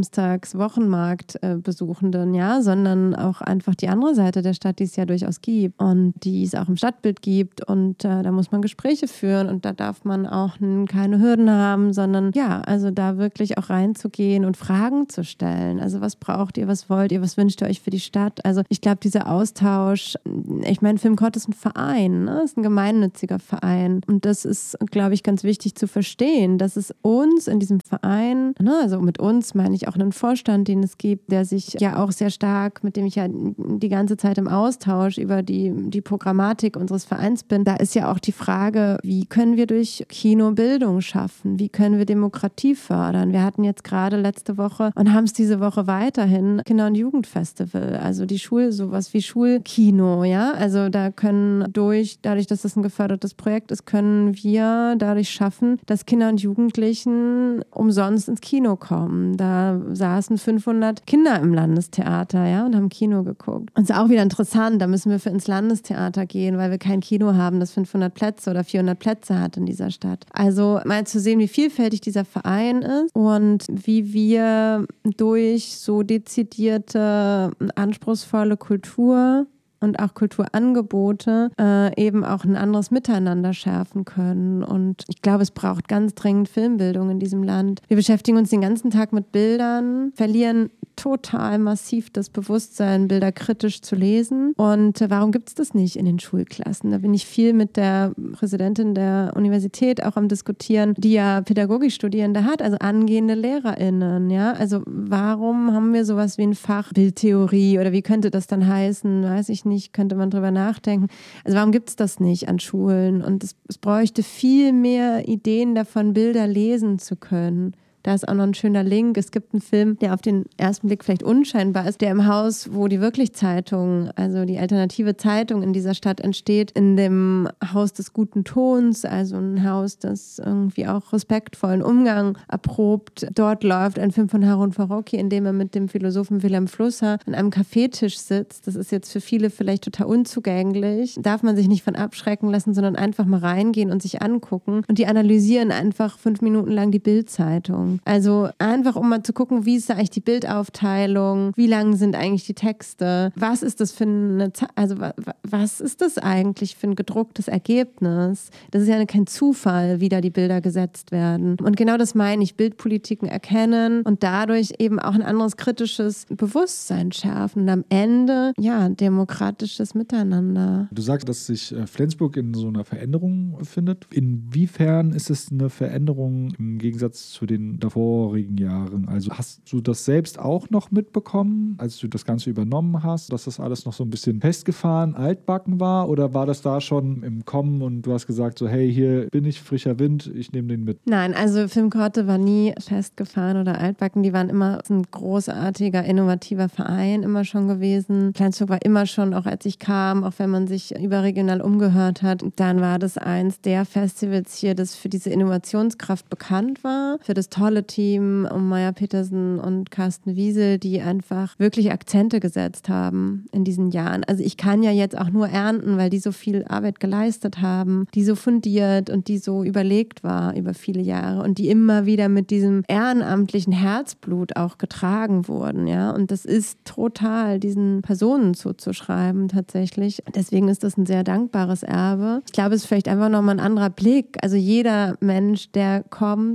Samstags-Wochenmarkt-Besuchenden, ja, sondern auch einfach die andere Seite der Stadt, die es ja durchaus gibt und die es auch im Stadtbild gibt. Und äh, da muss man Gespräche führen und da darf man auch n- keine Hürden haben, sondern ja, also da wirklich auch reinzugehen und Fragen zu stellen. Also was braucht ihr, was wollt ihr, was wünscht ihr euch für die Stadt? Also ich glaube, dieser Austausch, ich meine, Filmkott ist ein Verein, ne? Ist ein gemeinnütziger Verein. Und das ist, glaube ich, ganz wichtig zu verstehen, dass es uns in diesem Verein, ne, also mit uns meine ich auch einen Vorstand, den es gibt, der sich ja auch sehr stark, mit dem ich ja die ganze Zeit im Austausch über die, die Programmatik unseres Vereins bin. Da ist ja auch die Frage, wie können wir durch Kino Bildung schaffen? Wie können wir Demokratie fördern? Wir hatten jetzt gerade letzte Woche und haben es diese Woche weiterhin Kinder- und Jugendfestival, also die Schul, sowas wie Schulkino, ja, also da können durch, dadurch, dass das ein gefördertes Projekt ist, können wir dadurch schaffen, dass Kinder und Jugendlichen umsonst ins Kino kommen. Da saßen fünfhundert Kinder im Landestheater, ja, und haben Kino geguckt. Und es ist auch wieder interessant, da müssen wir für ins Landestheater gehen, weil wir kein Kino haben, das fünfhundert Plätze oder vierhundert Plätze hat in dieser Stadt. Also mal zu sehen, wie vielfältig dieser Verein ist und wie wir durch so dezidierte, anspruchsvolle Kultur und auch Kulturangebote äh, eben auch ein anderes Miteinander schärfen können. Und ich glaube, es braucht ganz dringend Filmbildung in diesem Land. Wir beschäftigen uns den ganzen Tag mit Bildern, verlieren total massiv das Bewusstsein, Bilder kritisch zu lesen. Und äh, warum gibt es das nicht in den Schulklassen? Da bin ich viel mit der Präsidentin der Universität auch am Diskutieren, die ja Pädagogikstudierende hat, also angehende LehrerInnen. Ja? Also warum haben wir sowas wie ein Fach Bildtheorie oder wie könnte das dann heißen? Weiß ich nicht, könnte man drüber nachdenken. Also warum gibt es das nicht an Schulen? Und es, es bräuchte viel mehr Ideen davon, Bilder lesen zu können. Da ist auch noch ein schöner Link. Es gibt einen Film, der auf den ersten Blick vielleicht unscheinbar ist, der im Haus, wo die Wirklich-Zeitung, also die alternative Zeitung in dieser Stadt entsteht, in dem Haus des guten Tons, also ein Haus, das irgendwie auch respektvollen Umgang erprobt. Dort läuft ein Film von Harun Farocki, in dem er mit dem Philosophen Wilhelm Flusser an einem Kaffeetisch sitzt. Das ist jetzt für viele vielleicht total unzugänglich. Darf man sich nicht von abschrecken lassen, sondern einfach mal reingehen und sich angucken. Und die analysieren einfach fünf Minuten lang die Bild-Zeitung. Also einfach, um mal zu gucken, wie ist da eigentlich die Bildaufteilung, wie lang sind eigentlich die Texte, was ist das für eine, also was ist das eigentlich für ein gedrucktes Ergebnis? Das ist ja kein Zufall, wie da die Bilder gesetzt werden. Und genau das meine ich, Bildpolitiken erkennen und dadurch eben auch ein anderes kritisches Bewusstsein schärfen und am Ende, ja, demokratisches Miteinander. Du sagst, dass sich Flensburg in so einer Veränderung befindet. Inwiefern ist es eine Veränderung im Gegensatz zu den vorigen Jahren? Also hast du das selbst auch noch mitbekommen, als du das Ganze übernommen hast, dass das alles noch so ein bisschen festgefahren, altbacken war? Oder war das da schon im Kommen und du hast gesagt so, hey, hier bin ich, frischer Wind, ich nehme den mit? Nein, also Filmkorte war nie festgefahren oder altbacken. Die waren immer ein großartiger, innovativer Verein immer schon gewesen. Flensburg war immer schon, auch als ich kam, auch wenn man sich überregional umgehört hat, dann war das eins der Festivals hier, das für diese Innovationskraft bekannt war, für das tolle Team um Maya Petersen und Carsten Wiesel, die einfach wirklich Akzente gesetzt haben in diesen Jahren. Also ich kann ja jetzt auch nur ernten, weil die so viel Arbeit geleistet haben, die so fundiert und die so überlegt war über viele Jahre und die immer wieder mit diesem ehrenamtlichen Herzblut auch getragen wurden, ja. Und das ist total diesen Personen zuzuschreiben tatsächlich. Deswegen ist das ein sehr dankbares Erbe. Ich glaube, es ist vielleicht einfach nochmal ein anderer Blick. Also jeder Mensch, der kommt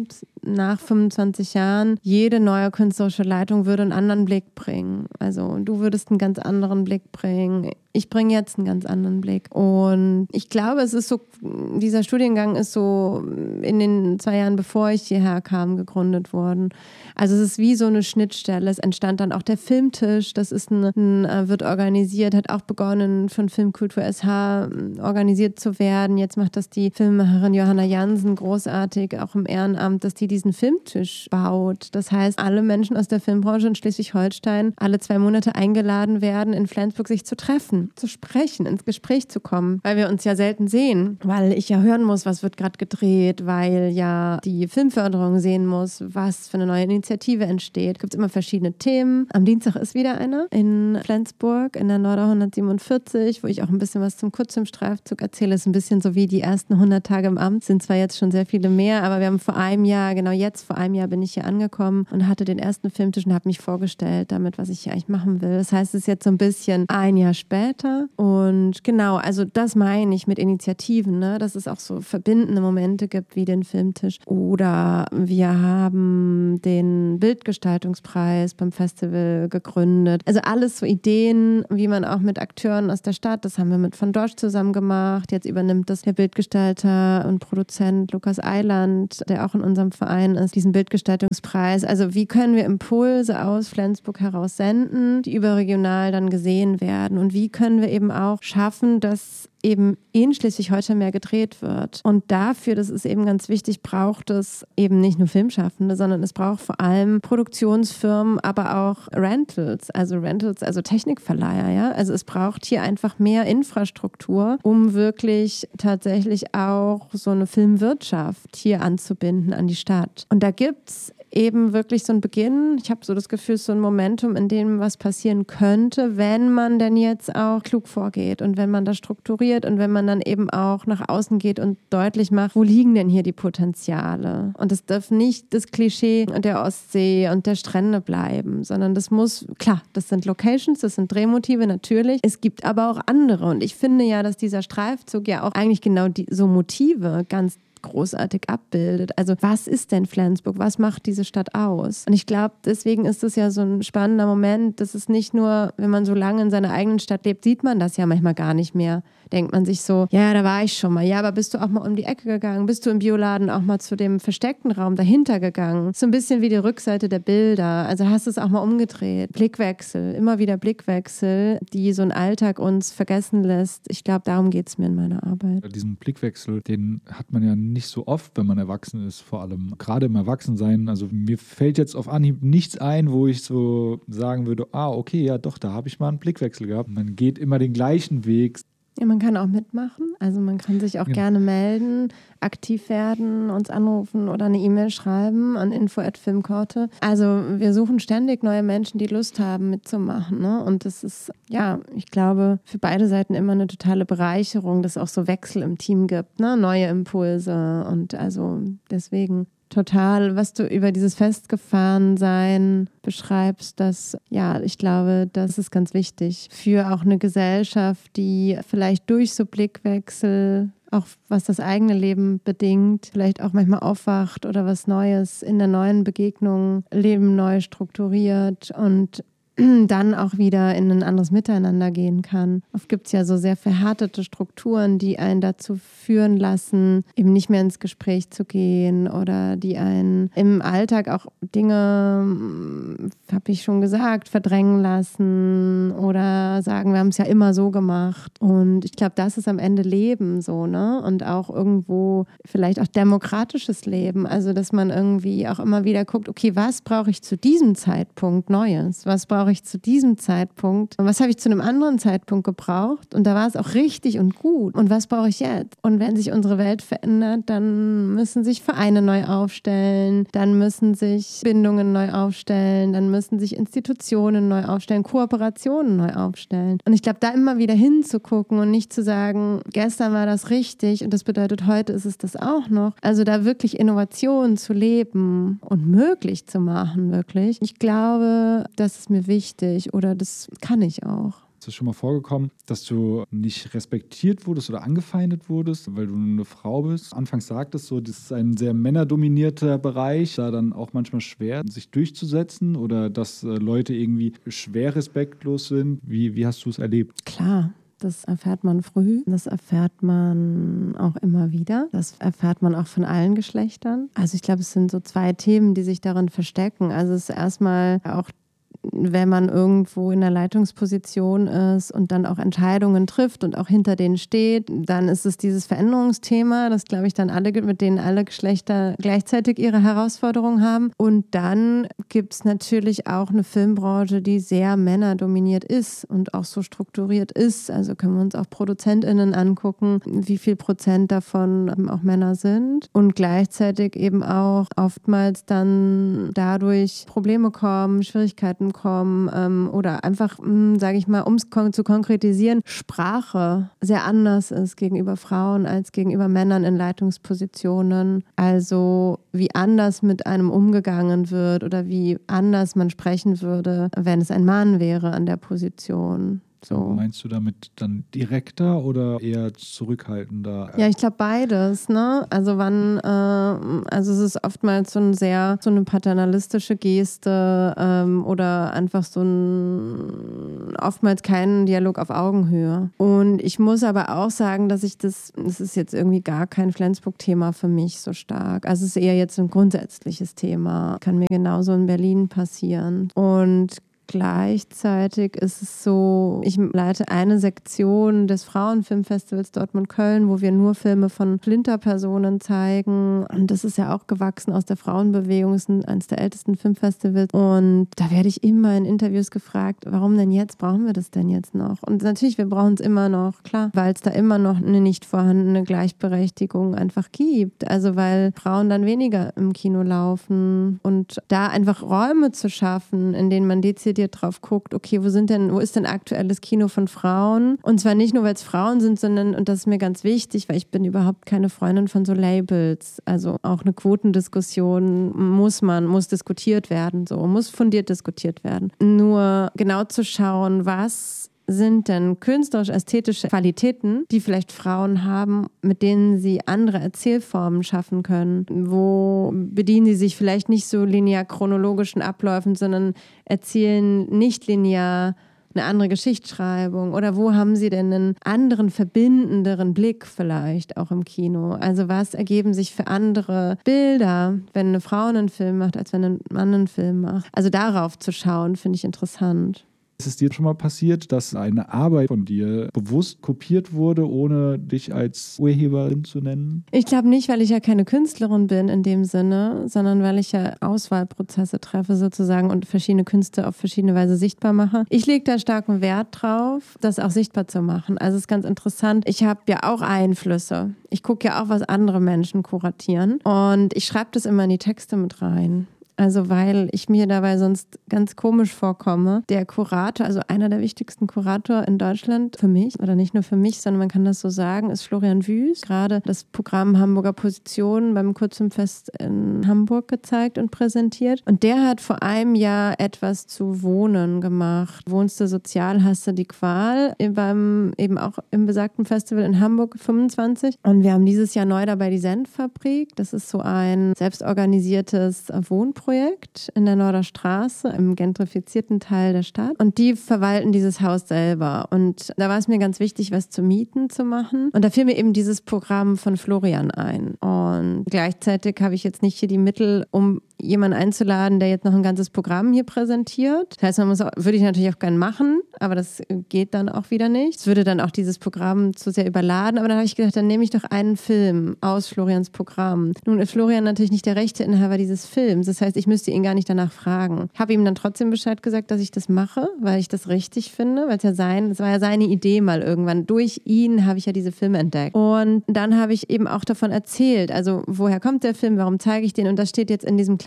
nach fünfundzwanzig Jahren jede neue künstlerische Leitung würde einen anderen Blick bringen. Also du würdest einen ganz anderen Blick bringen. Ich bringe jetzt einen ganz anderen Blick. Und ich glaube, es ist so, dieser Studiengang ist so in den zwei Jahren, bevor ich hierher kam, gegründet worden. Also es ist wie so eine Schnittstelle. Es entstand dann auch der Filmtisch. Das ist ein, ein, wird organisiert, hat auch begonnen, von Filmkultur S H organisiert zu werden. Jetzt macht das die Filmemacherin Johanna Jansen großartig, auch im Ehrenamt, dass die diesen Filmtisch baut. Das heißt, alle Menschen aus der Filmbranche in Schleswig-Holstein alle zwei Monate eingeladen werden, in Flensburg sich zu treffen, zu sprechen, ins Gespräch zu kommen, weil wir uns ja selten sehen, weil ich ja hören muss, was wird gerade gedreht, weil ja die Filmförderung sehen muss, was für eine neue Initiative entsteht. Es gibt immer verschiedene Themen. Am Dienstag ist wieder eine in Flensburg, in der Norder hundertsiebenundvierzig, wo ich auch ein bisschen was zum Kurzfilmstreifzug erzähle. Es ist ein bisschen so wie die ersten hundert Tage im Amt, sind zwar jetzt schon sehr viele mehr, aber wir haben vor einem Jahr, genau jetzt vor einem Jahr bin ich hier angekommen und hatte den ersten Filmtisch und habe mich vorgestellt damit, was ich hier eigentlich machen will. Das heißt, es ist jetzt so ein bisschen ein Jahr später und genau, also das meine ich mit Initiativen, ne? Dass es auch so verbindende Momente gibt wie den Filmtisch. Oder wir haben den Bildgestaltungspreis beim Festival gegründet. Also alles so Ideen, wie man auch mit Akteuren aus der Stadt, das haben wir mit von Dorsch zusammen gemacht. Jetzt übernimmt das der Bildgestalter und Produzent Lukas Eiland, der auch in unserem Verein ist, diesen Bildgestaltungspreis. Also wie können wir Impulse aus Flensburg heraus senden, die überregional dann gesehen werden? Und wie können wir eben auch schaffen, dass eben in Schleswig-Holstein mehr gedreht wird. Und dafür, das ist eben ganz wichtig, braucht es eben nicht nur Filmschaffende, sondern es braucht vor allem Produktionsfirmen, aber auch Rentals, also Rentals, also Technikverleiher, ja. Also es braucht hier einfach mehr Infrastruktur, um wirklich tatsächlich auch so eine Filmwirtschaft hier anzubinden an die Stadt. Und da gibt's eben wirklich so ein Beginn. Ich habe so das Gefühl, so ein Momentum, in dem was passieren könnte, wenn man denn jetzt auch klug vorgeht und wenn man das strukturiert und wenn man dann eben auch nach außen geht und deutlich macht, wo liegen denn hier die Potenziale? Und es darf nicht das Klischee der Ostsee und der Strände bleiben, sondern das muss, klar, das sind Locations, das sind Drehmotive natürlich. Es gibt aber auch andere und ich finde ja, dass dieser Streifzug ja auch eigentlich genau die, so Motive ganz großartig abbildet. Also was ist denn Flensburg? Was macht diese Stadt aus? Und ich glaube, deswegen ist es ja so ein spannender Moment, dass es nicht nur, wenn man so lange in seiner eigenen Stadt lebt, sieht man das ja manchmal gar nicht mehr. Denkt man sich so, ja, da war ich schon mal. Ja, aber bist du auch mal um die Ecke gegangen? Bist du im Bioladen auch mal zu dem versteckten Raum dahinter gegangen? So ein bisschen wie die Rückseite der Bilder. Also hast du es auch mal umgedreht. Blickwechsel, immer wieder Blickwechsel, die so einen Alltag uns vergessen lässt. Ich glaube, darum geht es mir in meiner Arbeit. Diesen Blickwechsel, den hat man ja nicht so oft, wenn man erwachsen ist, vor allem. Gerade im Erwachsensein, also mir fällt jetzt auf Anhieb nichts ein, wo ich so sagen würde, ah, okay, ja doch, da habe ich mal einen Blickwechsel gehabt. Man geht immer den gleichen Weg. Ja, man kann auch mitmachen, also man kann sich auch ja. gerne melden, aktiv werden, uns anrufen oder eine E-Mail schreiben an info at filmkorte. Also wir suchen ständig neue Menschen, die Lust haben mitzumachen, ne? Und das ist, ja, ich glaube, für beide Seiten immer eine totale Bereicherung, dass es auch so Wechsel im Team gibt, ne? Neue Impulse und also deswegen total, was du über dieses Festgefahrensein beschreibst, das, ja, ich glaube, das ist ganz wichtig für auch eine Gesellschaft, die vielleicht durch so Blickwechsel, auch was das eigene Leben bedingt, vielleicht auch manchmal aufwacht oder was Neues in der neuen Begegnung, Leben neu strukturiert und dann auch wieder in ein anderes Miteinander gehen kann. Oft gibt es ja so sehr verhärtete Strukturen, die einen dazu führen lassen, eben nicht mehr ins Gespräch zu gehen oder die einen im Alltag auch Dinge, habe ich schon gesagt, verdrängen lassen oder sagen, wir haben es ja immer so gemacht. Und ich glaube, das ist am Ende Leben so, ne? Und auch irgendwo vielleicht auch demokratisches Leben. Also, dass man irgendwie auch immer wieder guckt, okay, was brauche ich zu diesem Zeitpunkt Neues? Was brauche ich zu diesem Zeitpunkt und was habe ich zu einem anderen Zeitpunkt gebraucht und da war es auch richtig und gut und was brauche ich jetzt? Und wenn sich unsere Welt verändert, dann müssen sich Vereine neu aufstellen, dann müssen sich Bindungen neu aufstellen, dann müssen sich Institutionen neu aufstellen, Kooperationen neu aufstellen. Und ich glaube, da immer wieder hinzugucken und nicht zu sagen, gestern war das richtig und das bedeutet, heute ist es das auch noch. Also da wirklich Innovation zu leben und möglich zu machen, wirklich. Ich glaube, das ist mir wichtig. Wichtig oder das kann ich auch. es schon mal vorgekommen, dass du nicht respektiert wurdest oder angefeindet wurdest, weil du eine Frau bist? Anfangs sagtest du, das ist ein sehr männerdominierter Bereich, da dann auch manchmal schwer, sich durchzusetzen oder dass äh, Leute irgendwie schwer respektlos sind. Wie, wie hast du es erlebt? Klar. Das erfährt man früh, das erfährt man auch immer wieder. Das erfährt man auch von allen Geschlechtern. Also ich glaube, es sind so zwei Themen, die sich darin verstecken. Also es ist erstmal auch, wenn man irgendwo in der Leitungsposition ist und dann auch Entscheidungen trifft und auch hinter denen steht, dann ist es dieses Veränderungsthema, das glaube ich dann alle, mit denen alle Geschlechter gleichzeitig ihre Herausforderungen haben. Und dann gibt es natürlich auch eine Filmbranche, die sehr männerdominiert ist und auch so strukturiert ist. Also können wir uns auch ProduzentInnen angucken, wie viel Prozent davon auch Männer sind. Und gleichzeitig eben auch oftmals dann dadurch Probleme kommen, Schwierigkeiten kommen ähm, oder einfach, sage ich mal, um es kon- zu konkretisieren, Sprache sehr anders ist gegenüber Frauen als gegenüber Männern in Leitungspositionen. Also wie anders mit einem umgegangen wird oder wie anders man sprechen würde, wenn es ein Mann wäre an der Position. So. Meinst du damit dann direkter oder eher zurückhaltender? Ja, ich glaube beides, ne? Also wann, äh, also es ist oftmals so ein sehr, so eine paternalistische Geste ähm, oder einfach so ein, oftmals keinen Dialog auf Augenhöhe. Und ich muss aber auch sagen, dass ich das, das ist jetzt irgendwie gar kein Flensburg-Thema für mich so stark. Also es ist eher jetzt ein grundsätzliches Thema. Kann mir genauso in Berlin passieren. Und gleichzeitig ist es so, ich leite eine Sektion des Frauenfilmfestivals Dortmund-Köln, wo wir nur Filme von Flinterpersonen zeigen. Und das ist ja auch gewachsen aus der Frauenbewegung, ist eines der ältesten Filmfestivals. Und da werde ich immer in Interviews gefragt, warum denn jetzt? Brauchen wir das denn jetzt noch? Und natürlich, wir brauchen es immer noch, klar, weil es da immer noch eine nicht vorhandene Gleichberechtigung einfach gibt. Also weil Frauen dann weniger im Kino laufen und da einfach Räume zu schaffen, in denen man dezidiert drauf guckt, okay, wo sind denn, wo ist denn aktuelles Kino von Frauen? Und zwar nicht nur, weil es Frauen sind, sondern, und das ist mir ganz wichtig, weil ich bin überhaupt keine Freundin von so Labels. Also auch eine Quotendiskussion muss man, muss diskutiert werden, so, muss fundiert diskutiert werden. Nur genau zu schauen, was sind denn künstlerisch-ästhetische Qualitäten, die vielleicht Frauen haben, mit denen sie andere Erzählformen schaffen können? Wo bedienen sie sich vielleicht nicht so linear chronologischen Abläufen, sondern erzählen nicht linear eine andere Geschichtsschreibung? Oder wo haben sie denn einen anderen, verbindenderen Blick vielleicht auch im Kino? Also was ergeben sich für andere Bilder, wenn eine Frau einen Film macht, als wenn ein Mann einen Film macht? Also darauf zu schauen, finde ich interessant. Ist es dir schon mal passiert, dass eine Arbeit von dir bewusst kopiert wurde, ohne dich als Urheberin zu nennen? Ich glaube nicht, weil ich ja keine Künstlerin bin in dem Sinne, sondern weil ich ja Auswahlprozesse treffe sozusagen und verschiedene Künste auf verschiedene Weise sichtbar mache. Ich lege da starken Wert drauf, das auch sichtbar zu machen. Also es ist ganz interessant. Ich habe ja auch Einflüsse. Ich gucke ja auch, was andere Menschen kuratieren. Und ich schreibe das immer in die Texte mit rein. Also weil ich mir dabei sonst ganz komisch vorkomme. Der Kurator, also einer der wichtigsten Kuratoren in Deutschland für mich, oder nicht nur für mich, sondern man kann das so sagen, ist Florian Wüst. Gerade das Programm Hamburger Positionen beim Kurzfilmfest in Hamburg gezeigt und präsentiert. Und der hat vor einem Jahr etwas zu Wohnen gemacht. Wohnst du sozial, hast du die Qual, beim, eben auch im besagten Festival in Hamburg fünfundzwanzig. Und wir haben dieses Jahr neu dabei die Senfabrik. Das ist so ein selbstorganisiertes Wohnprojekt in der Norderstraße, im gentrifizierten Teil der Stadt. Und die verwalten dieses Haus selber. Und da war es mir ganz wichtig, was zu mieten zu machen. Und da fiel mir eben dieses Programm von Florian ein. Und gleichzeitig habe ich jetzt nicht hier die Mittel, um jemanden einzuladen, der jetzt noch ein ganzes Programm hier präsentiert. Das heißt, man muss auch, würde ich natürlich auch gerne machen, aber das geht dann auch wieder nicht. Es würde dann auch dieses Programm zu sehr überladen. Aber dann habe ich gedacht, dann nehme ich doch einen Film aus Florians Programm. Nun ist Florian natürlich nicht der Rechteinhaber dieses Films. Das heißt, ich müsste ihn gar nicht danach fragen. Ich habe ihm dann trotzdem Bescheid gesagt, dass ich das mache, weil ich das richtig finde, weil es ja sein, es war ja seine Idee mal irgendwann. Durch ihn habe ich ja diese Filme entdeckt. Und dann habe ich eben auch davon erzählt, also woher kommt der Film, warum zeige ich den? Und das steht jetzt in diesem kleinen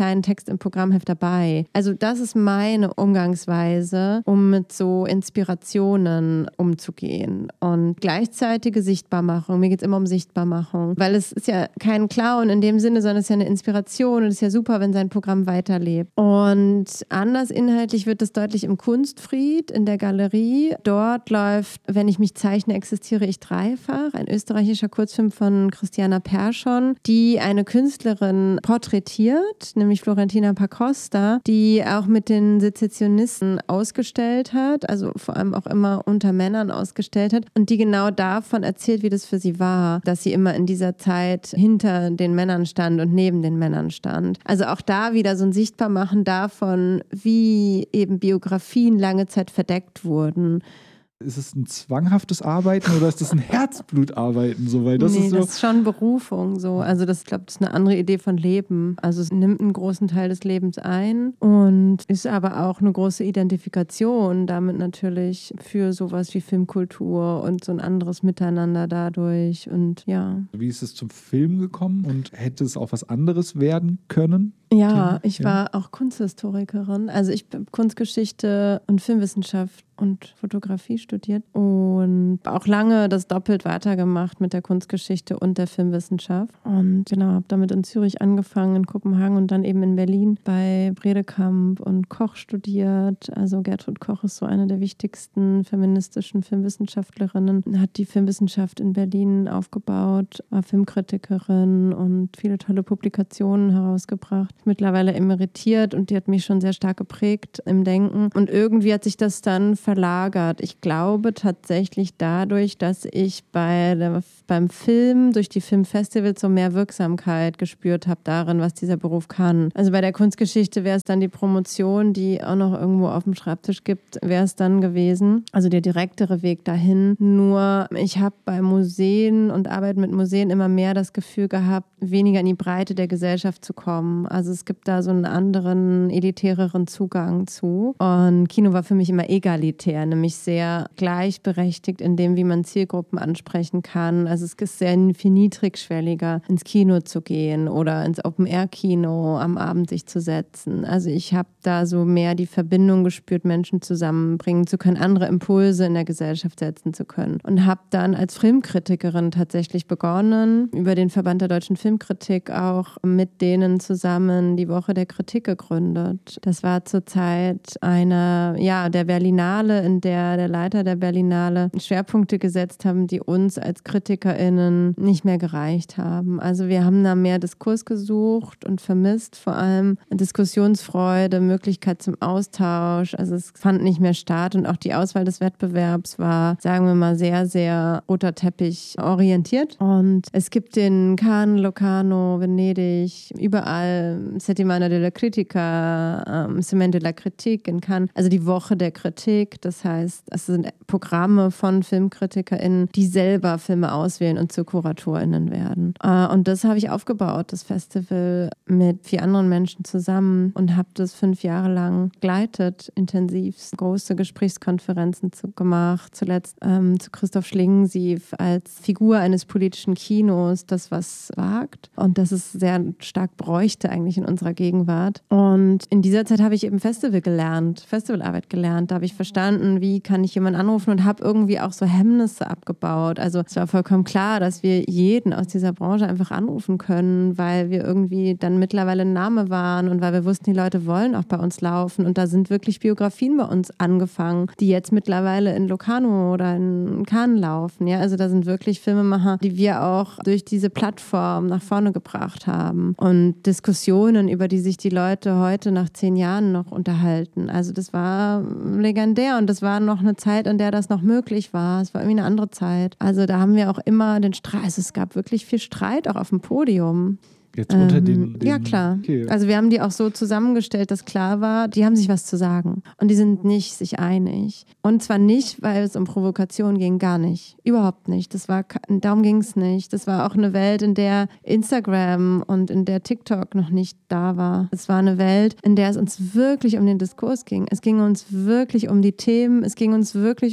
kleinen Text im Programmheft dabei. Also das ist meine Umgangsweise, um mit so Inspirationen umzugehen. Und gleichzeitige Sichtbarmachung. Mir geht es immer um Sichtbarmachung. Weil es ist ja kein Clown in dem Sinne, sondern es ist ja eine Inspiration und es ist ja super, wenn sein Programm weiterlebt. Und anders inhaltlich wird es deutlich im Kunstfried, in der Galerie. Dort läuft Wenn ich mich zeichne, existiere ich dreifach. Ein österreichischer Kurzfilm von Christiana Persson, die eine Künstlerin porträtiert, nämlich Florentina Pacosta, die auch mit den Sezessionisten ausgestellt hat, also vor allem auch immer unter Männern ausgestellt hat und die genau davon erzählt, wie das für sie war, dass sie immer in dieser Zeit hinter den Männern stand und neben den Männern stand. Also auch da wieder so ein Sichtbarmachen davon, wie eben Biografien lange Zeit verdeckt wurden. Ist es ein zwanghaftes Arbeiten oder ist das ein Herzblutarbeiten? So, weil das nee, ist so das ist schon Berufung. So. Also das, ich glaube, das ist eine andere Idee von Leben. Also es nimmt einen großen Teil des Lebens ein und ist aber auch eine große Identifikation damit natürlich für sowas wie Filmkultur und so ein anderes Miteinander dadurch. Und ja. Wie ist es zum Film gekommen und hätte es auch was anderes werden können? Ja, ich war auch Kunsthistorikerin. Also ich habe Kunstgeschichte und Filmwissenschaft und Fotografie studiert und auch lange das doppelt weitergemacht mit der Kunstgeschichte und der Filmwissenschaft. Und genau, habe damit in Zürich angefangen, in Kopenhagen und dann eben in Berlin bei Bredekamp und Koch studiert. Also Gertrud Koch ist so eine der wichtigsten feministischen Filmwissenschaftlerinnen, hat die Filmwissenschaft in Berlin aufgebaut, war Filmkritikerin und viele tolle Publikationen herausgebracht. Mittlerweile emeritiert und die hat mich schon sehr stark geprägt im Denken. Und irgendwie hat sich das dann verlagert. Ich glaube tatsächlich dadurch, dass ich bei der, beim Film durch die Filmfestivals so mehr Wirksamkeit gespürt habe darin, was dieser Beruf kann. Also bei der Kunstgeschichte wäre es dann die Promotion, die auch noch irgendwo auf dem Schreibtisch gibt, wäre es dann gewesen. Also der direktere Weg dahin. Nur ich habe bei Museen und Arbeit mit Museen immer mehr das Gefühl gehabt, weniger in die Breite der Gesellschaft zu kommen. Also es gibt da so einen anderen, elitäreren Zugang zu. Und Kino war für mich immer egalitär, nämlich sehr gleichberechtigt in dem, wie man Zielgruppen ansprechen kann. Also es ist sehr viel niedrigschwelliger, ins Kino zu gehen oder ins Open-Air-Kino am Abend sich zu setzen. Also ich habe da so mehr die Verbindung gespürt, Menschen zusammenbringen zu können, andere Impulse in der Gesellschaft setzen zu können. Und habe dann als Filmkritikerin tatsächlich begonnen, über den Verband der deutschen Filmkritik auch mit denen zusammen die Woche der Kritik gegründet. Das war zur Zeit einer, ja, der Berlinale, in der der Leiter der Berlinale Schwerpunkte gesetzt haben, die uns als KritikerInnen nicht mehr gereicht haben. Also wir haben da mehr Diskurs gesucht und vermisst, vor allem Diskussionsfreude, Möglichkeit zum Austausch. Also es fand nicht mehr statt und auch die Auswahl des Wettbewerbs war, sagen wir mal, sehr, sehr roter Teppich orientiert. Und es gibt den Cannes, Locarno, Venedig, überall Settimana della Critica, ähm, Semaine de la Critique in Cannes, also die Woche der Kritik. Das heißt, es sind Programme von FilmkritikerInnen, die selber Filme auswählen und zu KuratorInnen werden. Äh, und das habe ich aufgebaut, das Festival mit vier anderen Menschen zusammen und habe das fünf Jahre lang begleitet, intensiv große Gesprächskonferenzen zu, gemacht, zuletzt ähm, zu Christoph Schlingensief als Figur eines politischen Kinos, das was wagt und das es sehr stark bräuchte eigentlich in unserer Gegenwart. Und in dieser Zeit habe ich eben Festival gelernt, Festivalarbeit gelernt. Da habe ich verstanden, wie kann ich jemanden anrufen und habe irgendwie auch so Hemmnisse abgebaut. Also es war vollkommen klar, dass wir jeden aus dieser Branche einfach anrufen können, weil wir irgendwie dann mittlerweile ein Name waren und weil wir wussten, die Leute wollen auch bei uns laufen. Und da sind wirklich Biografien bei uns angefangen, die jetzt mittlerweile in Locarno oder in Cannes laufen. Ja, also da sind wirklich Filmemacher, die wir auch durch diese Plattform nach vorne gebracht haben. Und Diskussionen, über die sich die Leute heute nach zehn Jahren noch unterhalten. Also das war legendär und das war noch eine Zeit, in der das noch möglich war. Es war irgendwie eine andere Zeit. Also da haben wir auch immer den Streit, also es gab wirklich viel Streit auch auf dem Podium. Jetzt unter ähm, den, den... Ja, klar. Okay. Also wir haben die auch so zusammengestellt, dass klar war, die haben sich was zu sagen. Und die sind nicht sich einig. Und zwar nicht, weil es um Provokation ging, gar nicht. Überhaupt nicht. Das war, darum ging es nicht. Das war auch eine Welt, in der Instagram und in der TikTok noch nicht da war. Es war eine Welt, in der es uns wirklich um den Diskurs ging. Es ging uns wirklich um die Themen. Es ging uns wirklich um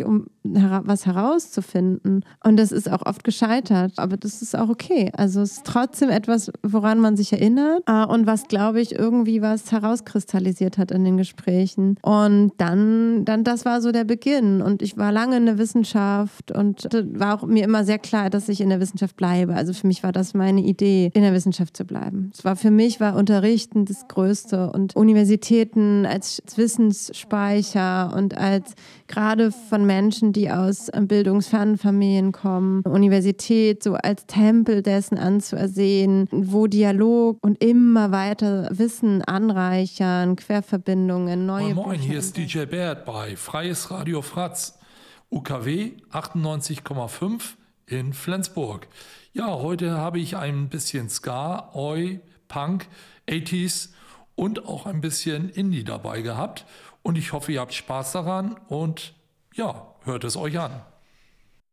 hera- was herauszufinden. Und das ist auch oft gescheitert, aber das ist auch okay. Also es ist trotzdem etwas, woran man sich erinnert äh, und was, glaube ich, irgendwie was herauskristallisiert hat in den Gesprächen. Und dann, dann, das war so der Beginn. Und ich war lange in der Wissenschaft und war auch mir immer sehr klar, dass ich in der Wissenschaft bleibe. Also für mich war das meine Idee, in der Wissenschaft zu bleiben. Es war für mich war Unterrichten das Größte und Universitäten als Wissensspeicher und als gerade von Menschen, die aus bildungsfernen Familien kommen, Universität so als Tempel dessen anzuersehen, wo Dialog und immer weiter Wissen anreichern, Querverbindungen, neue Moin Moin, Bücher hier ist D J Bert bei Freies Radio Fratz, U K W achtundneunzig Komma fünf in Flensburg. Ja, heute habe ich ein bisschen Ska, Oi, Punk, achtziger und auch ein bisschen Indie dabei gehabt. Und ich hoffe, ihr habt Spaß daran und ja, hört es euch an.